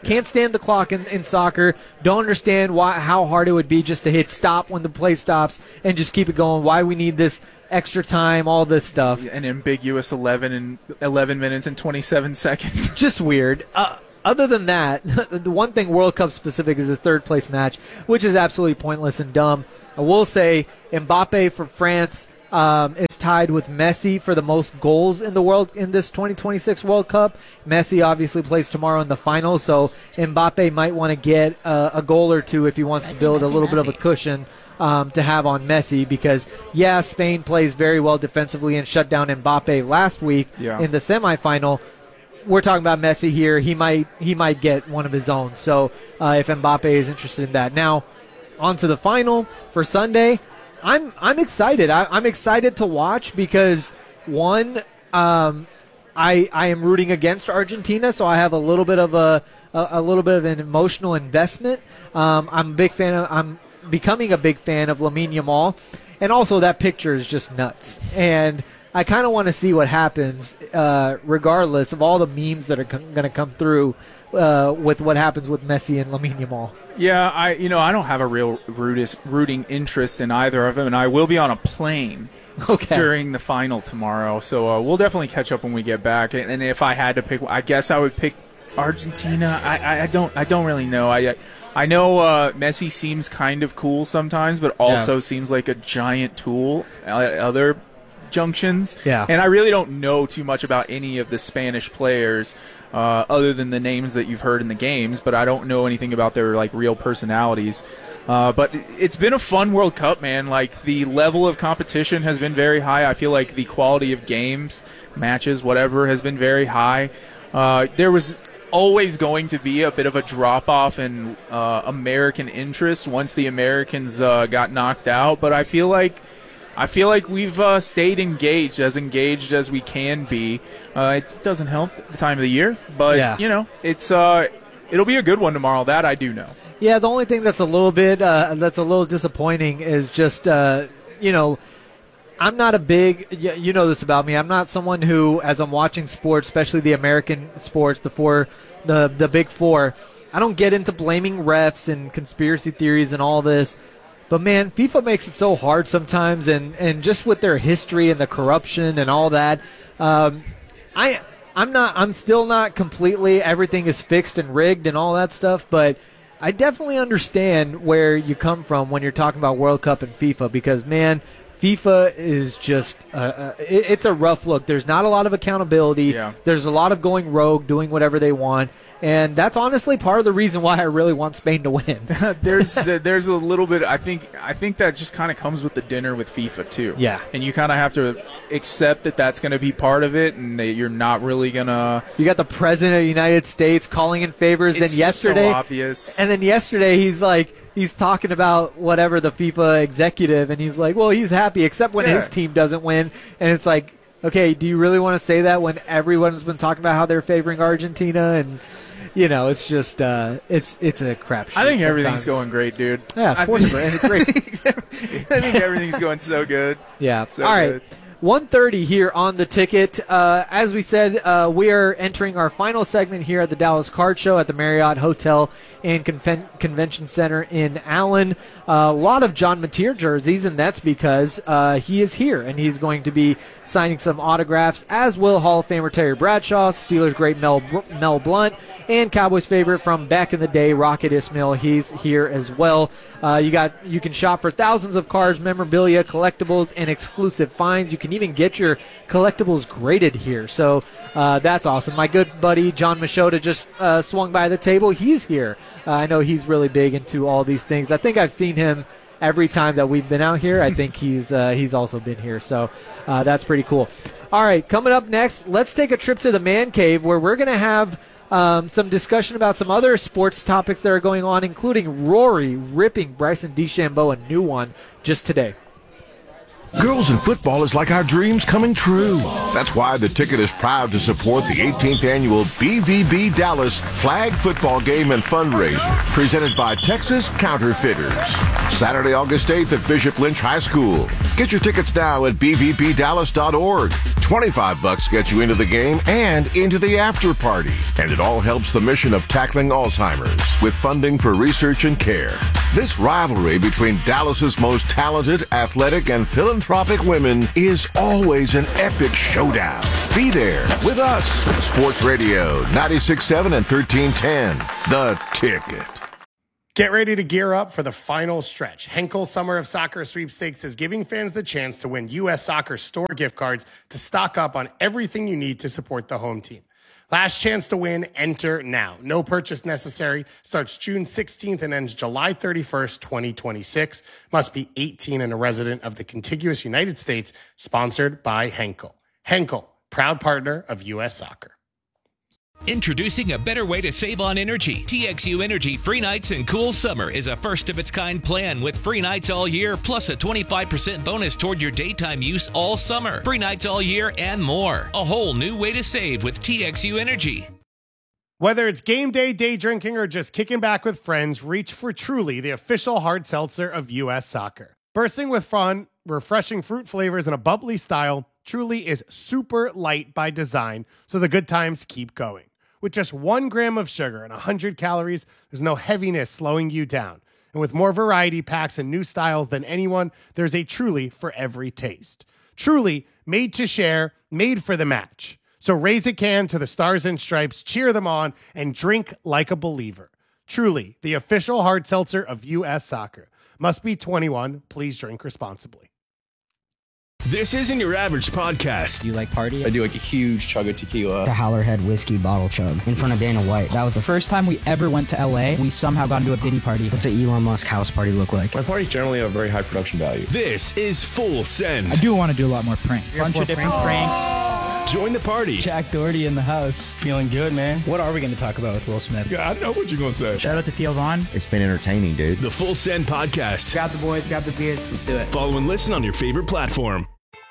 [SPEAKER 1] Can't stand the clock in, in soccer. Don't understand why how hard it would be just to hit stop when the play stops and just keep it going. Why we need this extra time, all this stuff.
[SPEAKER 21] An ambiguous eleven and eleven minutes and twenty-seven seconds.
[SPEAKER 1] Just weird. Uh, other than that, the one thing World Cup specific is his third place match, which is absolutely pointless and dumb. I will say Mbappe for France um, is tied with Messi for the most goals in the world in this twenty twenty-six World Cup. Messi obviously plays tomorrow in the final, so Mbappe might want to get uh, a goal or two if he wants to build a little bit of a cushion um, to have on Messi, because, yeah, Spain plays very well defensively and shut down Mbappe last week
[SPEAKER 21] yeah.
[SPEAKER 1] in the semifinal. We're talking about Messi here. He might he might get one of his own, so uh, if Mbappe is interested in that. Now, on to the final for Sunday. I'm I'm excited. I, I'm excited to watch because, one, um, I I am rooting against Argentina, so I have a little bit of a a, a little bit of an emotional investment. Um, I'm a big fan of I'm becoming a big fan of Lamine Yamal, and also that picture is just nuts. And I kind of want to see what happens, uh, regardless of all the memes that are co- going to come through uh, with what happens with Messi and Lamine Yamal.
[SPEAKER 21] Yeah, I you know I don't have a real rootis, rooting interest in either of them, and I will be on a plane
[SPEAKER 1] okay.
[SPEAKER 21] during the final tomorrow, so uh, we'll definitely catch up when we get back. And, and if I had to pick, I guess I would pick Argentina. I, I, I don't I don't really know. I I know uh, Messi seems kind of cool sometimes, but also yeah. seems like a giant tool at other junctions.
[SPEAKER 1] Yeah.
[SPEAKER 21] And I really don't know too much about any of the Spanish players uh, other than the names that you've heard in the games, but I don't know anything about their like real personalities. Uh, but it's been a fun World Cup, man. Like, the level of competition has been very high. I feel like the quality of games, matches, whatever, has been very high. Uh, there was always going to be a bit of a drop-off in uh, American interest once the Americans uh, got knocked out, but I feel like I feel like we've uh, stayed engaged, as engaged as we can be. Uh, it doesn't help at the time of the year, but
[SPEAKER 1] yeah.
[SPEAKER 21] you know, it's uh, it'll be a good one tomorrow. That I do know.
[SPEAKER 1] Yeah, the only thing that's a little bit uh, that's a little disappointing is just uh, you know, I'm not a big, you know this about me. I'm not someone who, as I'm watching sports, especially the American sports, the four, the the big four, I don't get into blaming refs and conspiracy theories and all this. But, man, FIFA makes it so hard sometimes, and, and just with their history and the corruption and all that, um, I, I'm not, I'm still not completely, everything is fixed and rigged and all that stuff, but I definitely understand where you come from when you're talking about World Cup and FIFA, because, man, FIFA is just, uh, uh, it, it's a rough look. There's not a lot of accountability.
[SPEAKER 21] Yeah.
[SPEAKER 1] There's a lot of going rogue, doing whatever they want. And that's honestly part of the reason why I really want Spain to win.
[SPEAKER 21] there's there's a little bit. I think I think that just kind of comes with the dinner with FIFA too.
[SPEAKER 1] Yeah,
[SPEAKER 21] and you kind of have to accept that that's going to be part of it, and that you're not really gonna.
[SPEAKER 1] You got the president of the United States calling in favors.
[SPEAKER 21] It's
[SPEAKER 1] then yesterday,
[SPEAKER 21] just so obvious.
[SPEAKER 1] And then yesterday he's like. He's talking about whatever, the FIFA executive, and he's like, well, he's happy except when
[SPEAKER 21] yeah.
[SPEAKER 1] his team doesn't win. And it's like, okay, do you really want to say that when everyone's been talking about how they're favoring Argentina? And, you know, it's just, uh, it's it's a crapshoot.
[SPEAKER 21] I think
[SPEAKER 1] sometimes.
[SPEAKER 21] everything's going great, dude.
[SPEAKER 1] Yeah, sports
[SPEAKER 21] I
[SPEAKER 1] is great.
[SPEAKER 21] I think everything's going so good.
[SPEAKER 1] Yeah.
[SPEAKER 21] So
[SPEAKER 1] All right.
[SPEAKER 21] good.
[SPEAKER 1] one thirty here on the ticket. Uh, as we said, uh, we are entering our final segment here at the Dallas Card Show at the Marriott Hotel and Conven- Convention Center in Allen. Uh, a lot of John Mateer jerseys, and that's because uh, he is here, and he's going to be signing some autographs, as will Hall of Famer Terry Bradshaw, Steelers great Mel, Mel Blount, and Cowboys favorite from back in the day, Rocket Ismail. He's here as well. Uh, you got you can shop for thousands of cards, memorabilia, collectibles, and exclusive finds. You can even get your collectibles graded here. So uh, that's awesome. My good buddy John Machota just uh, swung by the table. He's here. Uh, I know he's really big into all these things. I think I've seen him every time that we've been out here. I think he's uh, he's also been here. So uh, that's pretty cool. All right, coming up next, let's take a trip to the Man Cave, where we're going to have Um, some discussion about some other sports topics that are going on, including Rory ripping Bryson DeChambeau a new one just today.
[SPEAKER 2] Girls in football is like our dreams coming true. That's why the Ticket is proud to support the eighteenth annual B V B Dallas Flag Football Game and Fundraiser, presented by Texas Counterfeiters. Saturday, August eighth at Bishop Lynch High School. Get your tickets now at b v b dallas dot org. twenty-five bucks gets you into the game and into the after party. And it all helps the mission of tackling Alzheimer's with funding for research and care. This rivalry between Dallas's most talented, athletic, and philanthropic women is always an epic showdown. Be there with us. Sports Radio ninety-six point seven and thirteen ten. The Ticket.
[SPEAKER 5] Get ready to gear up for the final stretch. Henkel Summer of Soccer Sweepstakes is giving fans the chance to win U S Soccer store gift cards to stock up on everything you need to support the home team. Last chance to win, enter now. No purchase necessary. Starts June sixteenth and ends July thirty-first, twenty twenty-six. Must be eighteen and a resident of the contiguous United States. Sponsored by Henkel. Henkel, proud partner of U S Soccer.
[SPEAKER 4] Introducing a better way to save on energy. T X U Energy Free Nights and Cool Summer is a first-of-its-kind plan with free nights all year, plus a twenty-five percent bonus toward your daytime use all summer. Free nights all year and more. A whole new way to save with T X U Energy.
[SPEAKER 5] Whether it's game day, day drinking, or just kicking back with friends, reach for Truly, the official hard seltzer of U S Soccer. Bursting with fun, refreshing fruit flavors, and a bubbly style, Truly is super light by design, so the good times keep going. With just one gram of sugar and one hundred calories, there's no heaviness slowing you down. And with more variety packs and new styles than anyone, there's a Truly for every taste. Truly, made to share, made for the match. So raise a can to the Stars and Stripes, cheer them on, and drink like a believer. Truly, the official hard seltzer of U S Soccer. Must be twenty-one. Please drink responsibly.
[SPEAKER 3] This isn't your average podcast.
[SPEAKER 12] Do you like party?
[SPEAKER 17] I do like a huge chug of tequila.
[SPEAKER 12] The Howlerhead whiskey bottle chug in front of Dana White. That was the first time we ever went to L A. We somehow got into a Diddy party. What's an Elon Musk house party look like?
[SPEAKER 17] My parties generally have very high production value.
[SPEAKER 3] This is Full Send.
[SPEAKER 12] I do want to do a lot more pranks. A bunch of different pranks.
[SPEAKER 3] Join the party.
[SPEAKER 12] Jack Doherty in the house. Feeling good, man. What are we going to talk about with Will Smith?
[SPEAKER 17] Yeah, I know what you're going to say.
[SPEAKER 12] Shout out to Theo Vaughn.
[SPEAKER 24] It's been entertaining, dude.
[SPEAKER 3] The Full Send podcast.
[SPEAKER 12] Grab the boys, grab the beers. Let's do it.
[SPEAKER 3] Follow and listen on your favorite platform.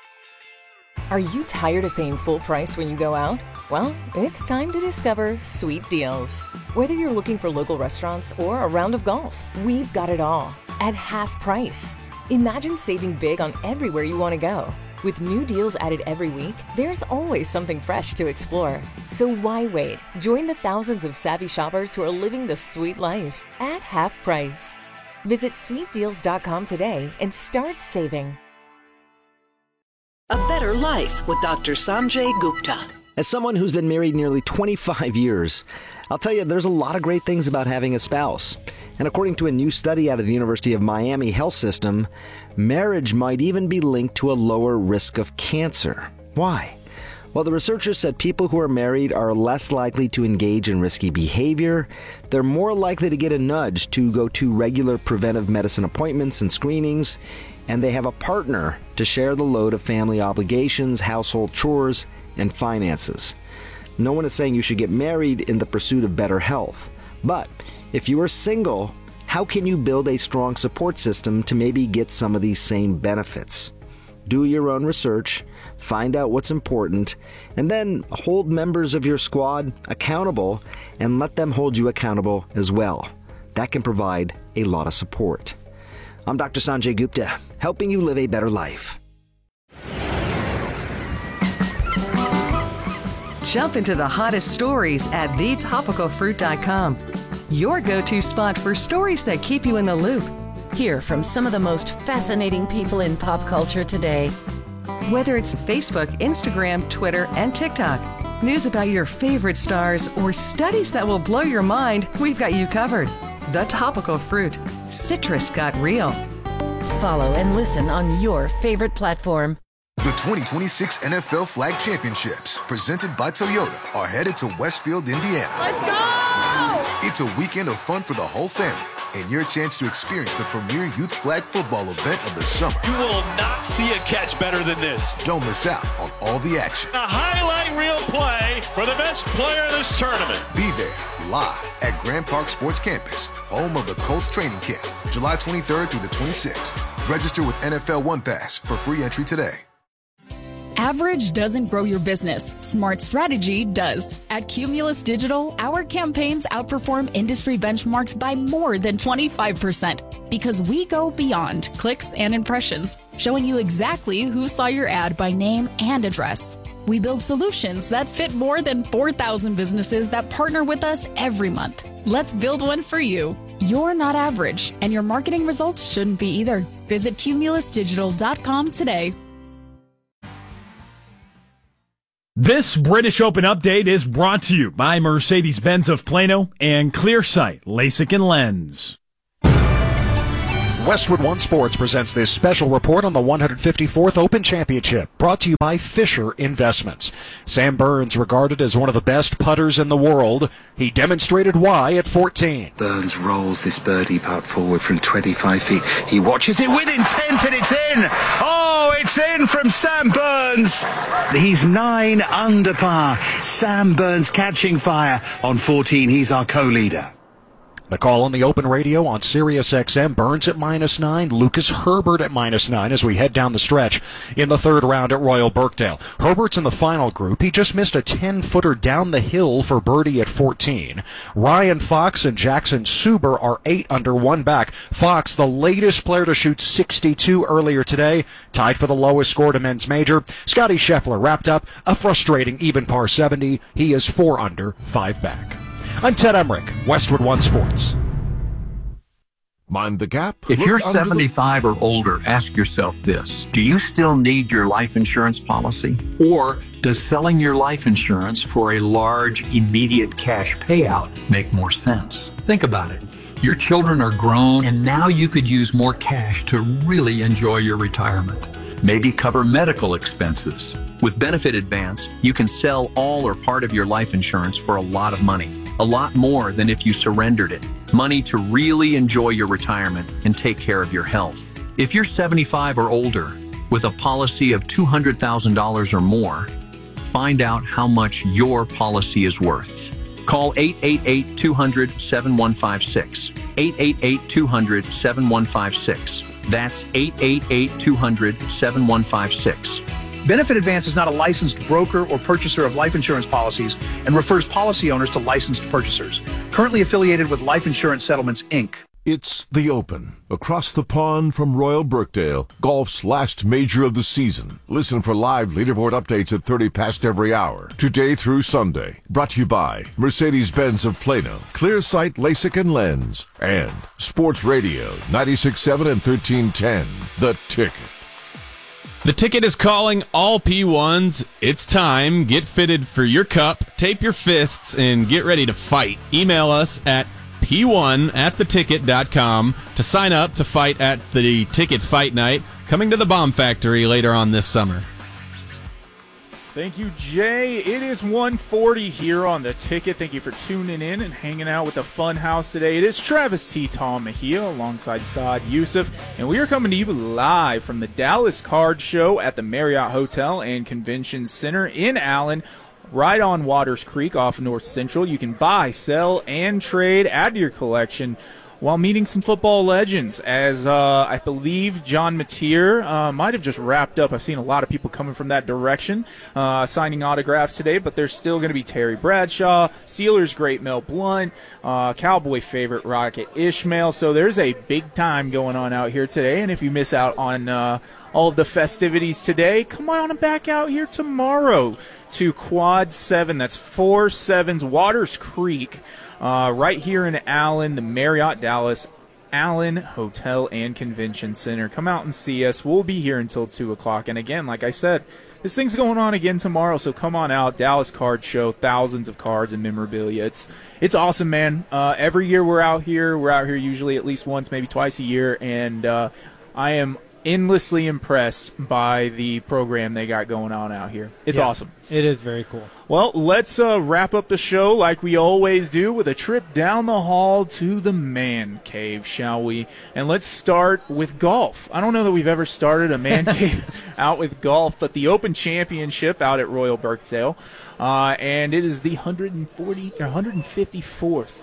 [SPEAKER 25] Are you tired of paying full price when you go out? Well, it's time to discover Sweet Deals. Whether you're looking for local restaurants or a round of golf, we've got it all at half price. Imagine saving big on everywhere you want to go. With new deals added every week, there's always something fresh to explore. So why wait? Join the thousands of savvy shoppers who are living the sweet life at half price. Visit sweet deals dot com today and start saving.
[SPEAKER 15] A Better Life with Doctor Sanjay Gupta.
[SPEAKER 16] As someone who's been married nearly twenty-five years, I'll tell you there's a lot of great things about having a spouse. And according to a new study out of the University of Miami Health System, marriage might even be linked to a lower risk of cancer. Why? Well, the researchers said people who are married are less likely to engage in risky behavior, they're more likely to get a nudge to go to regular preventive medicine appointments and screenings, and they have a partner to share the load of family obligations, household chores, and finances. No one is saying you should get married in the pursuit of better health. But if you are single, how can you build a strong support system to maybe get some of these same benefits? Do your own research, find out what's important, and then hold members of your squad accountable and let them hold you accountable as well. That can provide a lot of support. I'm Doctor Sanjay Gupta, helping you live a better life.
[SPEAKER 8] Jump into the hottest stories at the topical fruit dot com. Your go-to spot for stories that keep you in the loop.
[SPEAKER 9] Hear from some of the most fascinating people in pop culture today.
[SPEAKER 8] Whether it's Facebook, Instagram, Twitter, and TikTok, news about your favorite stars, or studies that will blow your mind, we've got you covered. The Topical Fruit. Citrus got real.
[SPEAKER 9] Follow and listen on your favorite platform.
[SPEAKER 10] The twenty twenty-six N F L Flag Championships, presented by Toyota, are headed to Westfield, Indiana.
[SPEAKER 19] Let's go!
[SPEAKER 10] It's a weekend of fun for the whole family, and your chance to experience the premier youth flag football event of the summer.
[SPEAKER 7] You will not see a catch better than this.
[SPEAKER 10] Don't miss out on all the action.
[SPEAKER 7] A highlight reel play for the best player in this tournament.
[SPEAKER 10] Be there, live at Grand Park Sports Campus, home of the Colts training camp, July twenty-third through the twenty-sixth. Register with N F L One Pass for free entry today.
[SPEAKER 13] Average doesn't grow your business. Smart strategy does. At Cumulus Digital, our campaigns outperform industry benchmarks by more than twenty-five percent because we go beyond clicks and impressions, showing you exactly who saw your ad by name and address. We build solutions that fit more than four thousand businesses that partner with us every month. Let's build one for you. You're not average, and your marketing results shouldn't be either. Visit cumulus digital dot com today.
[SPEAKER 20] This British Open update is brought to you by Mercedes-Benz of Plano and Clearsight LASIK and Lens.
[SPEAKER 11] Westwood One Sports presents this special report on the one hundred fifty-fourth Open Championship, brought to you by Fisher Investments. Sam Burns, regarded as one of the best putters in the world, he demonstrated why at fourteen.
[SPEAKER 14] Burns rolls this birdie putt forward from twenty-five feet. He watches it with intent and it's in. Oh, it's in from Sam Burns. He's nine under par. Sam Burns catching fire on fourteen. He's our co-leader.
[SPEAKER 11] The call on the Open Radio on Sirius X M, Burns at minus nine, Lucas Herbert at minus nine as we head down the stretch in the third round at Royal Birkdale. Herbert's in the final group. He just missed a ten-footer down the hill for birdie at fourteen. Ryan Fox and Jackson Suber are eight under, one back. Fox, the latest player to shoot sixty-two earlier today, tied for the lowest score to men's major. Scotty Scheffler wrapped up a frustrating even par seventy. He is four under, five back. I'm Ted Emmerich, Westwood One Sports.
[SPEAKER 2] Mind the gap?
[SPEAKER 18] If
[SPEAKER 2] Look
[SPEAKER 18] you're
[SPEAKER 2] under
[SPEAKER 18] seventy-five
[SPEAKER 2] the...
[SPEAKER 18] or older, ask yourself this. Do you still need your life insurance policy? Or does selling your life insurance for a large, immediate cash payout make more sense? Think about it. Your children are grown, and now you could use more cash to really enjoy your retirement. Maybe cover medical expenses. With Benefit Advance, you can sell all or part of your life insurance for a lot of money. A lot more than if you surrendered it. Money to really enjoy your retirement and take care of your health. If you're seventy-five or older with a policy of two hundred thousand dollars or more, find out how much your policy is worth. Call eight eight eight, two hundred, seven one five six. eight eight eight, two hundred, seven one five six. That's eight eight eight, two hundred, seven one five six.
[SPEAKER 22] Benefit Advance is not a licensed broker or purchaser of life insurance policies and refers policy owners to licensed purchasers. Currently affiliated with Life Insurance Settlements, Incorporated.
[SPEAKER 2] It's the Open, across the pond from Royal Birkdale, golf's last major of the season. Listen for live leaderboard updates at thirty past every hour, today through Sunday. Brought to you by Mercedes-Benz of Plano, Clearsight LASIK and Lens, and Sports Radio ninety-six point seven and thirteen ten, The Ticket.
[SPEAKER 24] The Ticket is calling all P ones. It's time. Get fitted for your cup, tape your fists, and get ready to fight. Email us at p one at the ticket dot com to sign up to fight at the Ticket Fight Night, coming to the Bomb Factory later on this summer.
[SPEAKER 21] Thank you, Jay. It is one forty here on The Ticket. Thank you for tuning in and hanging out with the Fun House today. It is Travis T. Tom Mejia alongside Saad Youssef, and we are coming to you live from the Dallas Card Show at the Marriott Hotel and Convention Center in Allen, right on Waters Creek off North Central. You can buy, sell, and trade, add to your collection while meeting some football legends, as uh, I believe John Mateer uh, might have just wrapped up. I've seen a lot of people coming from that direction, uh, signing autographs today, but there's still going to be Terry Bradshaw, Steelers great Mel Blount, uh, Cowboy favorite Rocket Ishmael. So there's a big time going on out here today, and if you miss out on uh, all of the festivities today, come on back out here tomorrow to Quad seven. That's four sevens, Waters Creek. Uh, right here in Allen, the Marriott Dallas Allen Hotel and Convention Center. Come out and see us. We'll be here until two o'clock. And again, like I said, this thing's going on again tomorrow, so come on out. Dallas Card Show, thousands of cards and memorabilia. It's it's awesome, man. Uh, every year we're out here. We're out here usually at least once, maybe twice a year, and uh, I am endlessly impressed by the program they got going on out here. It's
[SPEAKER 1] yeah,
[SPEAKER 21] awesome.
[SPEAKER 1] It is very cool.
[SPEAKER 21] Well, let's uh, wrap up the show like we always do with a trip down the hall to the man cave, shall we? And let's start with golf. I don't know that we've ever started a man cave out with golf, but the Open Championship out at Royal Birkdale, uh, and it is the one hundred forty or one hundred fifty-fourth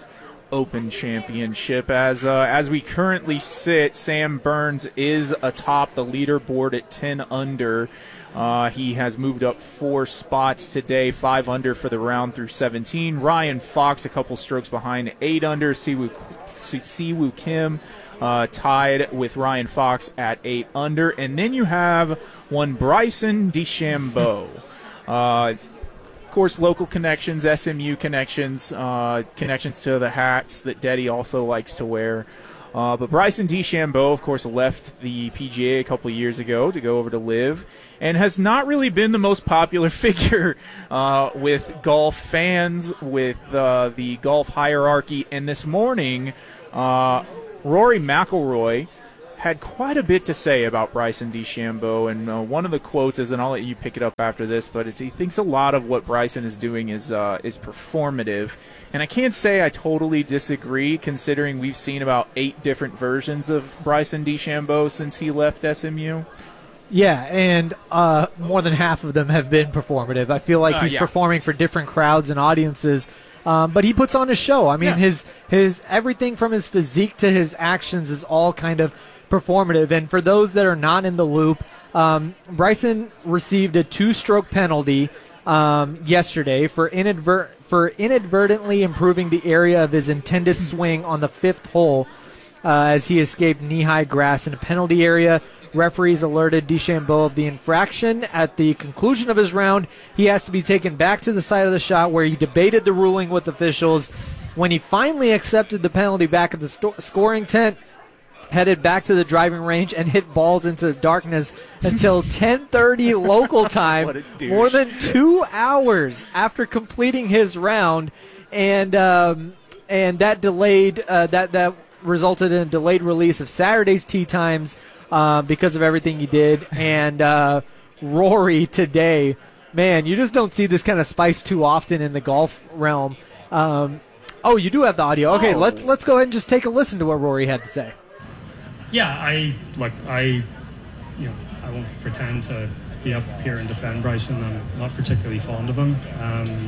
[SPEAKER 21] Open Championship. As uh, as we currently sit, Sam Burns is atop the leaderboard at ten under. Uh, he has moved up four spots today, five under for the round through seventeen. Ryan Fox a couple strokes behind, eight under. Siwoo, Siwoo Kim uh, tied with Ryan Fox at eight under. And then you have one Bryson DeChambeau. uh, Of course, local connections, S M U connections, uh, connections to the hats that Deddy also likes to wear. Uh, but Bryson DeChambeau, of course, left the P G A a couple of years ago to go over to LIV and has not really been the most popular figure uh, with golf fans, with uh, the golf hierarchy. And this morning, uh, Rory McIlroy had quite a bit to say about Bryson DeChambeau, and uh, one of the quotes is, and I'll let you pick it up after this, but it's, he thinks a lot of what Bryson is doing is uh, is performative, and I can't say I totally disagree, considering we've seen about eight different versions of Bryson DeChambeau since he left S M U.
[SPEAKER 1] Yeah, and uh, more than half of them have been performative. I feel like
[SPEAKER 21] Uh,
[SPEAKER 1] he's
[SPEAKER 21] yeah.
[SPEAKER 1] performing for different crowds and audiences, um, but he puts on a show. I mean,
[SPEAKER 21] Yeah.
[SPEAKER 1] his his everything from his physique to his actions is all kind of performative. And for those that are not in the loop, um, Bryson received a two-stroke penalty um, yesterday for inadvert for inadvertently improving the area of his intended swing on the fifth hole uh, as he escaped knee-high grass in a penalty area. Referees alerted DeChambeau of the infraction. At the conclusion of his round, he has to be taken back to the side of the shot where he debated the ruling with officials. When he finally accepted the penalty back at the sto- scoring tent, headed back to the driving range and hit balls into the darkness until ten thirty local time,
[SPEAKER 21] What a douche.
[SPEAKER 1] more than two hours after completing his round, and um, and that delayed uh, that that resulted in a delayed release of Saturday's tee times uh, because of everything he did. And uh, Rory today, man, you just don't see this kind of spice too often in the golf realm. Um, oh, you do have the audio. Okay,
[SPEAKER 4] Oh.
[SPEAKER 1] let's let's go ahead and just take a listen to what Rory had to say.
[SPEAKER 4] Yeah, I look. I, you know, I won't pretend to be up here and defend Bryson. I'm not particularly fond of him. Um,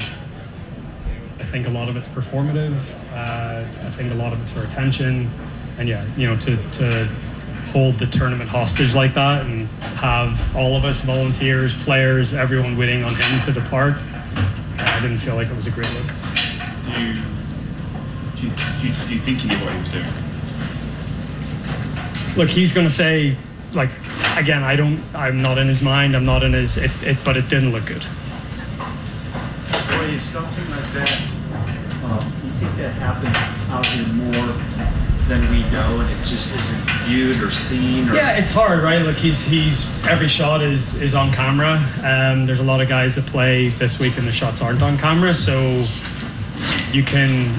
[SPEAKER 4] I think a lot of it's performative. Uh, I think a lot of it's for attention, and yeah, you know, to to hold the tournament hostage like that and have all of us volunteers, players, everyone waiting on him to depart. I didn't feel like it was a great look.
[SPEAKER 5] Do you, do you, do you, do you think he knew what he was doing?
[SPEAKER 4] Look, he's going to say, like, again, I don't, I'm not in his mind, I'm not in his, it, it, but it didn't look good.
[SPEAKER 6] Boy, is something like that, um, you think that happens out here more than we know, and it just isn't viewed or seen? Or...
[SPEAKER 4] Yeah, it's hard, right? Look, he's, he's, every shot is, is on camera. Um, there's a lot of guys that play this week and the shots aren't on camera, so you can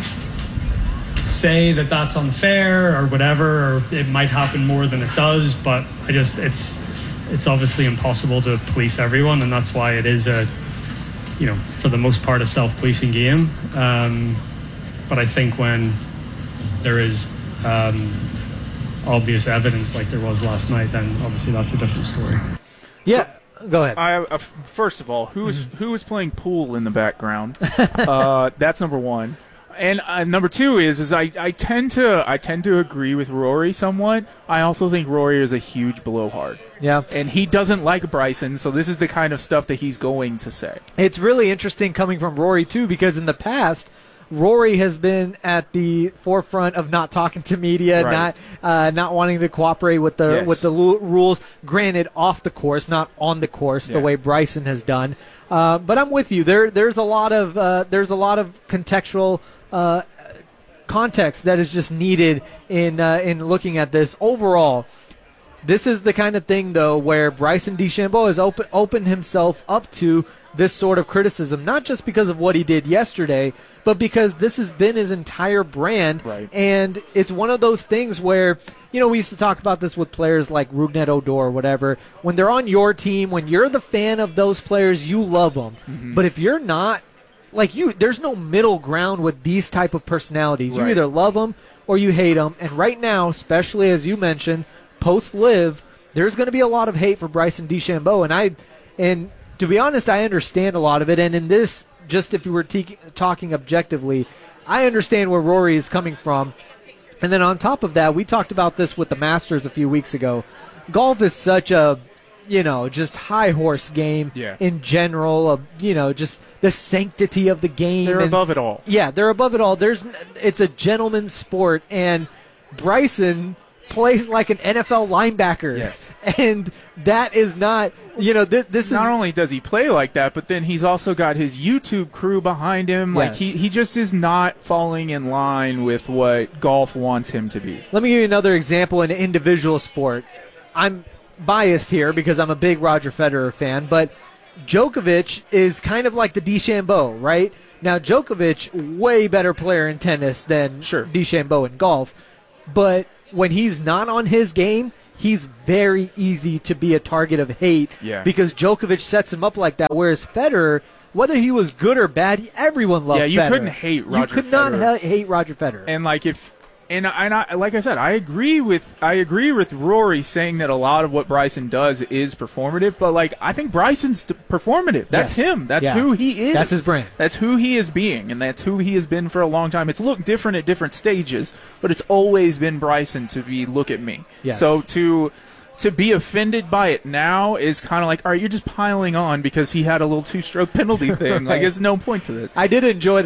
[SPEAKER 4] say that that's unfair or whatever, or it might happen more than it does, but I just, it's it's obviously impossible to police everyone, and that's why it is a, you know, for the most part, a self-policing game. Um, but I think when there is um, obvious evidence like there was last night, then obviously that's a different story.
[SPEAKER 1] Yeah, go ahead.
[SPEAKER 21] I, uh, first of all, who is who is playing pool in the background? uh, that's number one. And uh, number two is is I, I tend to I tend to agree with Rory somewhat. I also think Rory is a huge blowhard.
[SPEAKER 1] Yeah.
[SPEAKER 21] And he doesn't like Bryson, so this is the kind of stuff that he's going to say.
[SPEAKER 1] It's really interesting coming from Rory, too, because in the past, Rory has been at the forefront of not talking to media,
[SPEAKER 21] Right.
[SPEAKER 1] not uh, not wanting to cooperate with the
[SPEAKER 21] Yes.
[SPEAKER 1] with the lu- rules. Granted, off the course, not on the course,
[SPEAKER 21] Yeah.
[SPEAKER 1] the way Bryson has done. Uh, but I'm with you. There, there's a lot of uh, there's a lot of contextual uh, context that is just needed in uh, in looking at this overall. This is the kind of thing, though, where Bryson DeChambeau has open, opened himself up to this sort of criticism, not just because of what he did yesterday, but because this has been his entire brand.
[SPEAKER 21] Right.
[SPEAKER 1] And it's one of those things where, you know, we used to talk about this with players like Rugnet Odor or whatever. When they're on your team, when you're the fan of those players, you love them.
[SPEAKER 21] Mhm.
[SPEAKER 1] But if you're not, like you, there's no middle ground with these type of personalities. You
[SPEAKER 21] Right.
[SPEAKER 1] either love them or you hate them. And right now, especially as you mentioned, post-live, there's going to be a lot of hate for Bryson DeChambeau, and I, and to be honest, I understand a lot of it. And in this, just if you were te- talking objectively, I understand where Rory is coming from. And then on top of that, we talked about this with the Masters a few weeks ago. Golf is such a, you know, just high horse game
[SPEAKER 21] Yeah.
[SPEAKER 1] in general, of, you know, just the sanctity of the game.
[SPEAKER 21] They're
[SPEAKER 1] and-
[SPEAKER 21] above it all.
[SPEAKER 1] Yeah, they're above it all. There's, it's a gentleman's sport, and Bryson plays like an N F L linebacker.
[SPEAKER 21] Yes.
[SPEAKER 1] And that is not, you know, th- this is...
[SPEAKER 21] Not only does he play like that, but then he's also got his YouTube crew behind him. Like
[SPEAKER 1] Yes.
[SPEAKER 21] he, he just is not falling in line with what golf wants him to be.
[SPEAKER 1] Let me give you another example in an individual sport. I'm biased here because I'm a big Roger Federer fan, but Djokovic is kind of like the DeChambeau, right? Now, Djokovic, way better player in tennis than
[SPEAKER 21] Sure.
[SPEAKER 1] DeChambeau in golf, but when he's not on his game, he's very easy to be a target of hate
[SPEAKER 21] Yeah.
[SPEAKER 1] because Djokovic sets him up like that, whereas Federer, whether he was good or bad, everyone loved
[SPEAKER 21] Yeah, you
[SPEAKER 1] Federer.
[SPEAKER 21] couldn't hate Roger
[SPEAKER 1] You could not
[SPEAKER 21] Federer.
[SPEAKER 1] ha- hate Roger Federer.
[SPEAKER 21] And like if and and I, like I said, I agree with I agree with Rory saying that a lot of what Bryson does is performative, but like I think Bryson's t- performative. That's
[SPEAKER 1] Yes.
[SPEAKER 21] him. That's
[SPEAKER 1] Yeah.
[SPEAKER 21] who he is.
[SPEAKER 1] That's his brand.
[SPEAKER 21] That's who he is being, and that's who he has been for a long time. It's looked different at different stages, but it's always been Bryson to be look at me.
[SPEAKER 1] Yes.
[SPEAKER 21] So to to be offended by it now is kind of like, all right, you're just piling on because he had a little two-stroke penalty thing. Like,
[SPEAKER 1] Right.
[SPEAKER 21] there's no point to this.
[SPEAKER 1] I did enjoy